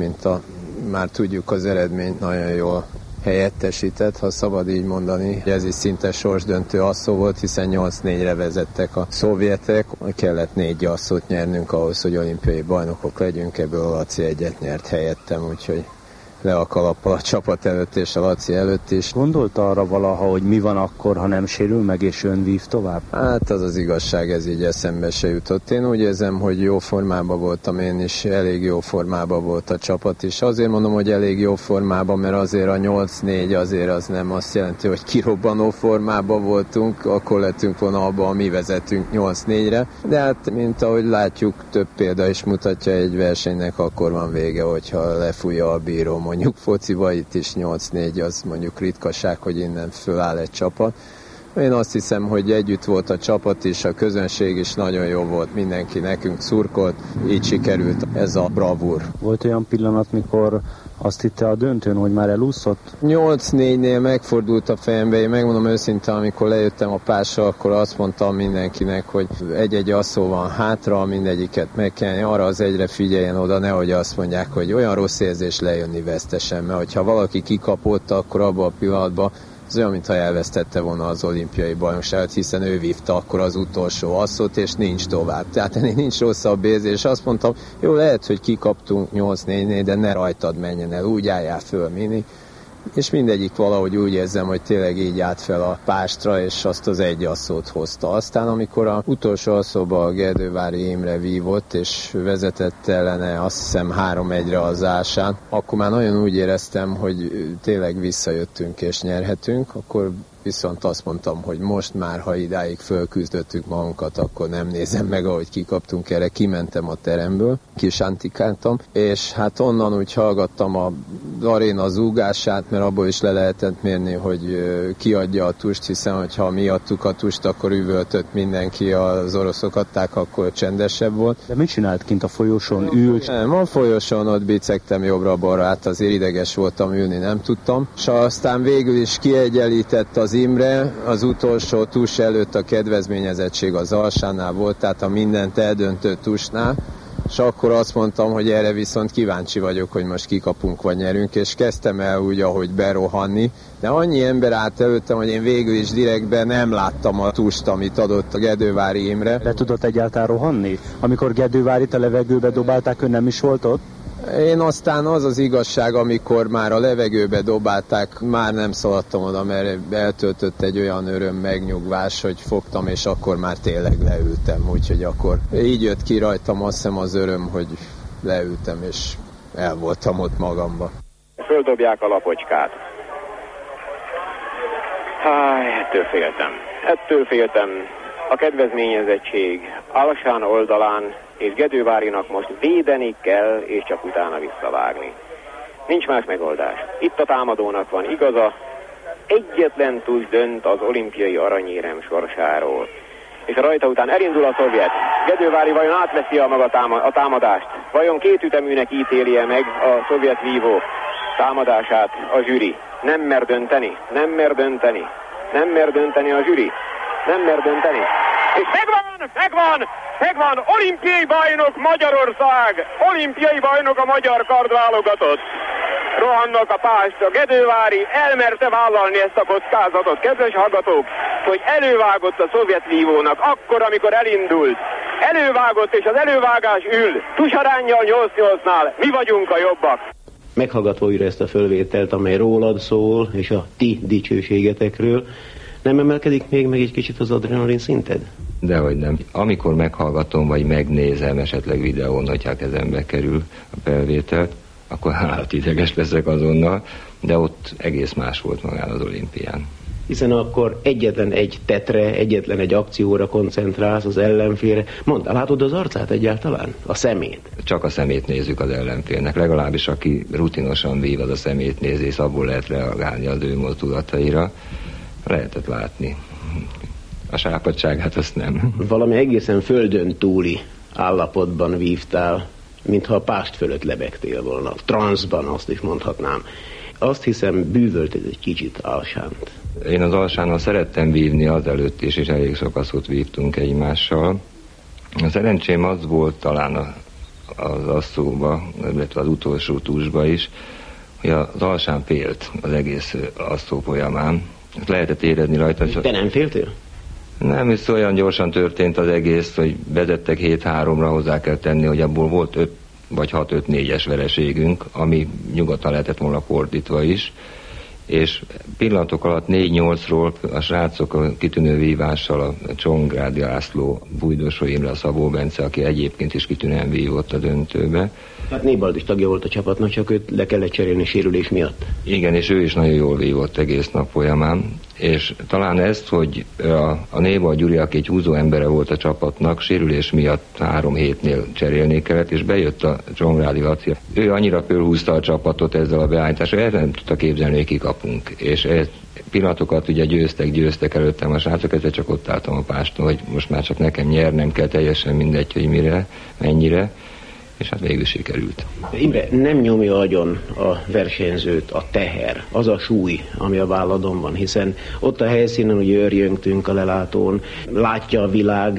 már tudjuk az eredményt nagyon jól helyettesített, ha szabad így mondani. Ez is szinte sorsdöntő asszó volt, hiszen 8-4-re vezettek a szovjetek. Kellett 4 asszót nyernünk ahhoz, hogy olimpiai bajnokok legyünk, ebből a Laci egyet nyert helyettem, úgyhogy le a kalappal a csapat előtt és a Laci előtt is. Gondolta arra valaha, hogy mi van akkor, ha nem sérül meg és ön vív tovább? Hát az igazság, ez így eszembe se jutott. Én úgy érzem, hogy jó formában voltam én is, elég jó formában volt a csapat is. Azért mondom, hogy elég jó formában, mert azért a 8-4 azért az nem azt jelenti, hogy kirobbanó formában voltunk, akkor lettünk volna abban, ha mi vezetünk 8-4-re. De hát, mint ahogy látjuk, több példa is mutatja, egy versenynek akkor van vége, hogyha lefújja a bíró. Mondjuk fociba itt is 8-4, az mondjuk ritkaság, hogy innen föláll egy csapat. Én azt hiszem, hogy együtt volt a csapat is, a közönség is nagyon jó volt, mindenki nekünk szurkolt, így sikerült ez a bravúr. Volt olyan pillanat, mikor azt hitte a döntőn, hogy már elúszott? 8-4-nél megfordult a fejembe, én megmondom őszintén, amikor lejöttem a pásra, akkor azt mondtam mindenkinek, hogy egy-egy asszó van hátra, mindegyiket meg kell, arra az egyre figyeljen oda, nehogy azt mondják, hogy olyan rossz érzés lejönni vesztesen, mert hogyha valaki kikapott, akkor abban a pillanatban az olyan, mintha elvesztette volna az olimpiai bajnokságot, hiszen ő vívta akkor az utolsó asszót, és nincs tovább. Tehát ennél nincs rosszabb érzés, és azt mondtam, jó, lehet, hogy kikaptunk 8-4-nél, de ne rajtad menjen el, úgy álljál föl, Mini. És mindegyik valahogy úgy érzem, hogy tényleg így állt fel a pástra, és azt az egy asszót hozta. Aztán, amikor az utolsó asszóba a Gedővári Imre vívott, és vezetett ellene azt hiszem 3-1-re az ásán, akkor már nagyon úgy éreztem, hogy tényleg visszajöttünk és nyerhetünk, akkor viszont azt mondtam, hogy most már, ha idáig fölküzdöttük magunkat, akkor nem nézem meg, ahogy kikaptunk, erre kimentem a teremből, kisantikáltam, és hát onnan úgy hallgattam az aréna zúgását, mert abból is le lehetett mérni, hogy kiadja a tust, hiszen hogyha mi adtuk a tust, akkor üvöltött mindenki, az oroszok adták, akkor csendesebb volt. De mit csinált kint a folyosón? Ült? Nem, a folyosón ott bicegtem jobbra-balra, hát azért ideges voltam, ülni nem tudtam, és aztán végül is kiegyenlített az Imre, az utolsó tus előtt a kedvezményezettség az alsánál volt, tehát a mindent eldöntő tusnál, és akkor azt mondtam, hogy erre viszont kíváncsi vagyok, hogy most kikapunk vagy nyerünk, és kezdtem el úgy, ahogy berohanni, de annyi ember állt előttem, hogy én végül is direktben nem láttam a tust, amit adott a Gedővári Imre. Le tudott egyáltalán rohanni? Amikor Gedővárit a levegőbe dobálták, ön nem is volt ott? Én aztán az igazság, amikor már a levegőbe dobálták, már nem szaladtam oda, mert eltöltött egy olyan öröm megnyugvás, hogy fogtam, és akkor már tényleg leültem. Úgyhogy akkor így jött ki rajtam azt hiszem az öröm, hogy leültem, és el voltam ott magamba. Földobják a lapocskát. Ettől féltem. A kedvezményezettség alsán oldalán, és Gedővárinak most védeni kell, és csak utána visszavágni. Nincs más megoldás. Itt a támadónak van igaza. Egyetlen tusz dönt az olimpiai aranyérem sorsáról. És a rajta után elindul a szovjet. Gedővári vajon átveszi a maga a támadást? Vajon két üteműnek ítéli-e meg a szovjet vívó támadását a zsűri? Nem mer dönteni a zsűri. Nem mer dönteni. És megvan! Olimpiai bajnok Magyarország! Olimpiai bajnok a magyar kardválogatott! Rohannak a pástra. Gedővári elmerte vállalni ezt a kockázatot, kedves hallgatók, hogy elővágott a szovjet vívónak akkor, amikor elindult. Elővágott, és az elővágás ül. Tusaránnyal 8-8-nál. Mi vagyunk a jobbak. Meghallgatva újra ezt a fölvételt, amely rólad szól, és a ti dicsőségetekről, nem emelkedik még meg egy kicsit az adrenalin szinted? Dehogy nem. Amikor meghallgatom, vagy megnézem esetleg videón, hogyha kezembe kerül a felvételt, akkor ideges leszek azonnal, de ott egész más volt magán az olimpián. hiszen akkor egyetlen egy tetre, egyetlen egy akcióra koncentrálsz az ellenfélre. Mondd, látod az arcát egyáltalán? A szemét? Csak a szemét nézzük az ellenfélnek. Legalábbis aki rutinosan vív, az a szemét nézi, és abból lehet reagálni az ő mozdulataira. Lehetett látni. A sápadtságát azt nem. Valami egészen földön túli állapotban vívtál, mintha a pást fölött lebegtél volna. Transzban, azt is mondhatnám. Azt hiszem, bűvölt ez egy kicsit Alsánt. Én az Alsánnal szerettem vívni azelőtt is, és elég sokat szót vívtunk egymással. A szerencsém az volt talán az asszóba, illetve az utolsó túsba is, hogy az Alsán félt az egész asszó folyamán. Lehetett érezni rajta. Te nem féltél? Nem, és olyan gyorsan történt az egész, hogy vezettek 7-3-ra, hozzá kell tenni, hogy abból volt 5 vagy 6-5-4-es vereségünk, ami nyugodtan lehetett volna fordítva is, és pillanatok alatt 4-8-ról a srácok a kitűnő vívással, a Csongrádi László, Bújdosó Imre, a Szabó Bence, aki egyébként is kitűnően vívott a döntőbe. Hát Nébald is tagja volt a csapatnak, csak őt le kellett cserélni sérülés miatt. Igen, és ő is nagyon jól vívott egész nap folyamán, és talán ezt, hogy a Nébald Gyuri, aki egy húzó embere volt a csapatnak, sérülés miatt 3 hétnél cserélni kellett, és bejött a Csongrádi Laci. Ő annyira fölhúzta a csapatot ezzel a beállítással, hogy nem tudta képzelni, hogy kikapunk. És pillanatokat ugye győztek előttem a srácok, ezzel csak ott álltam a páston, hogy most már csak nekem nyernem kell, teljesen mindegy, hogy mire, mennyire. És hát végül sikerült. Imre, nem nyomja agyon a versenyzőt a teher, az a súly, ami a válladon van, hiszen ott a helyszínen ugye örjöngtünk a lelátón, látja a világ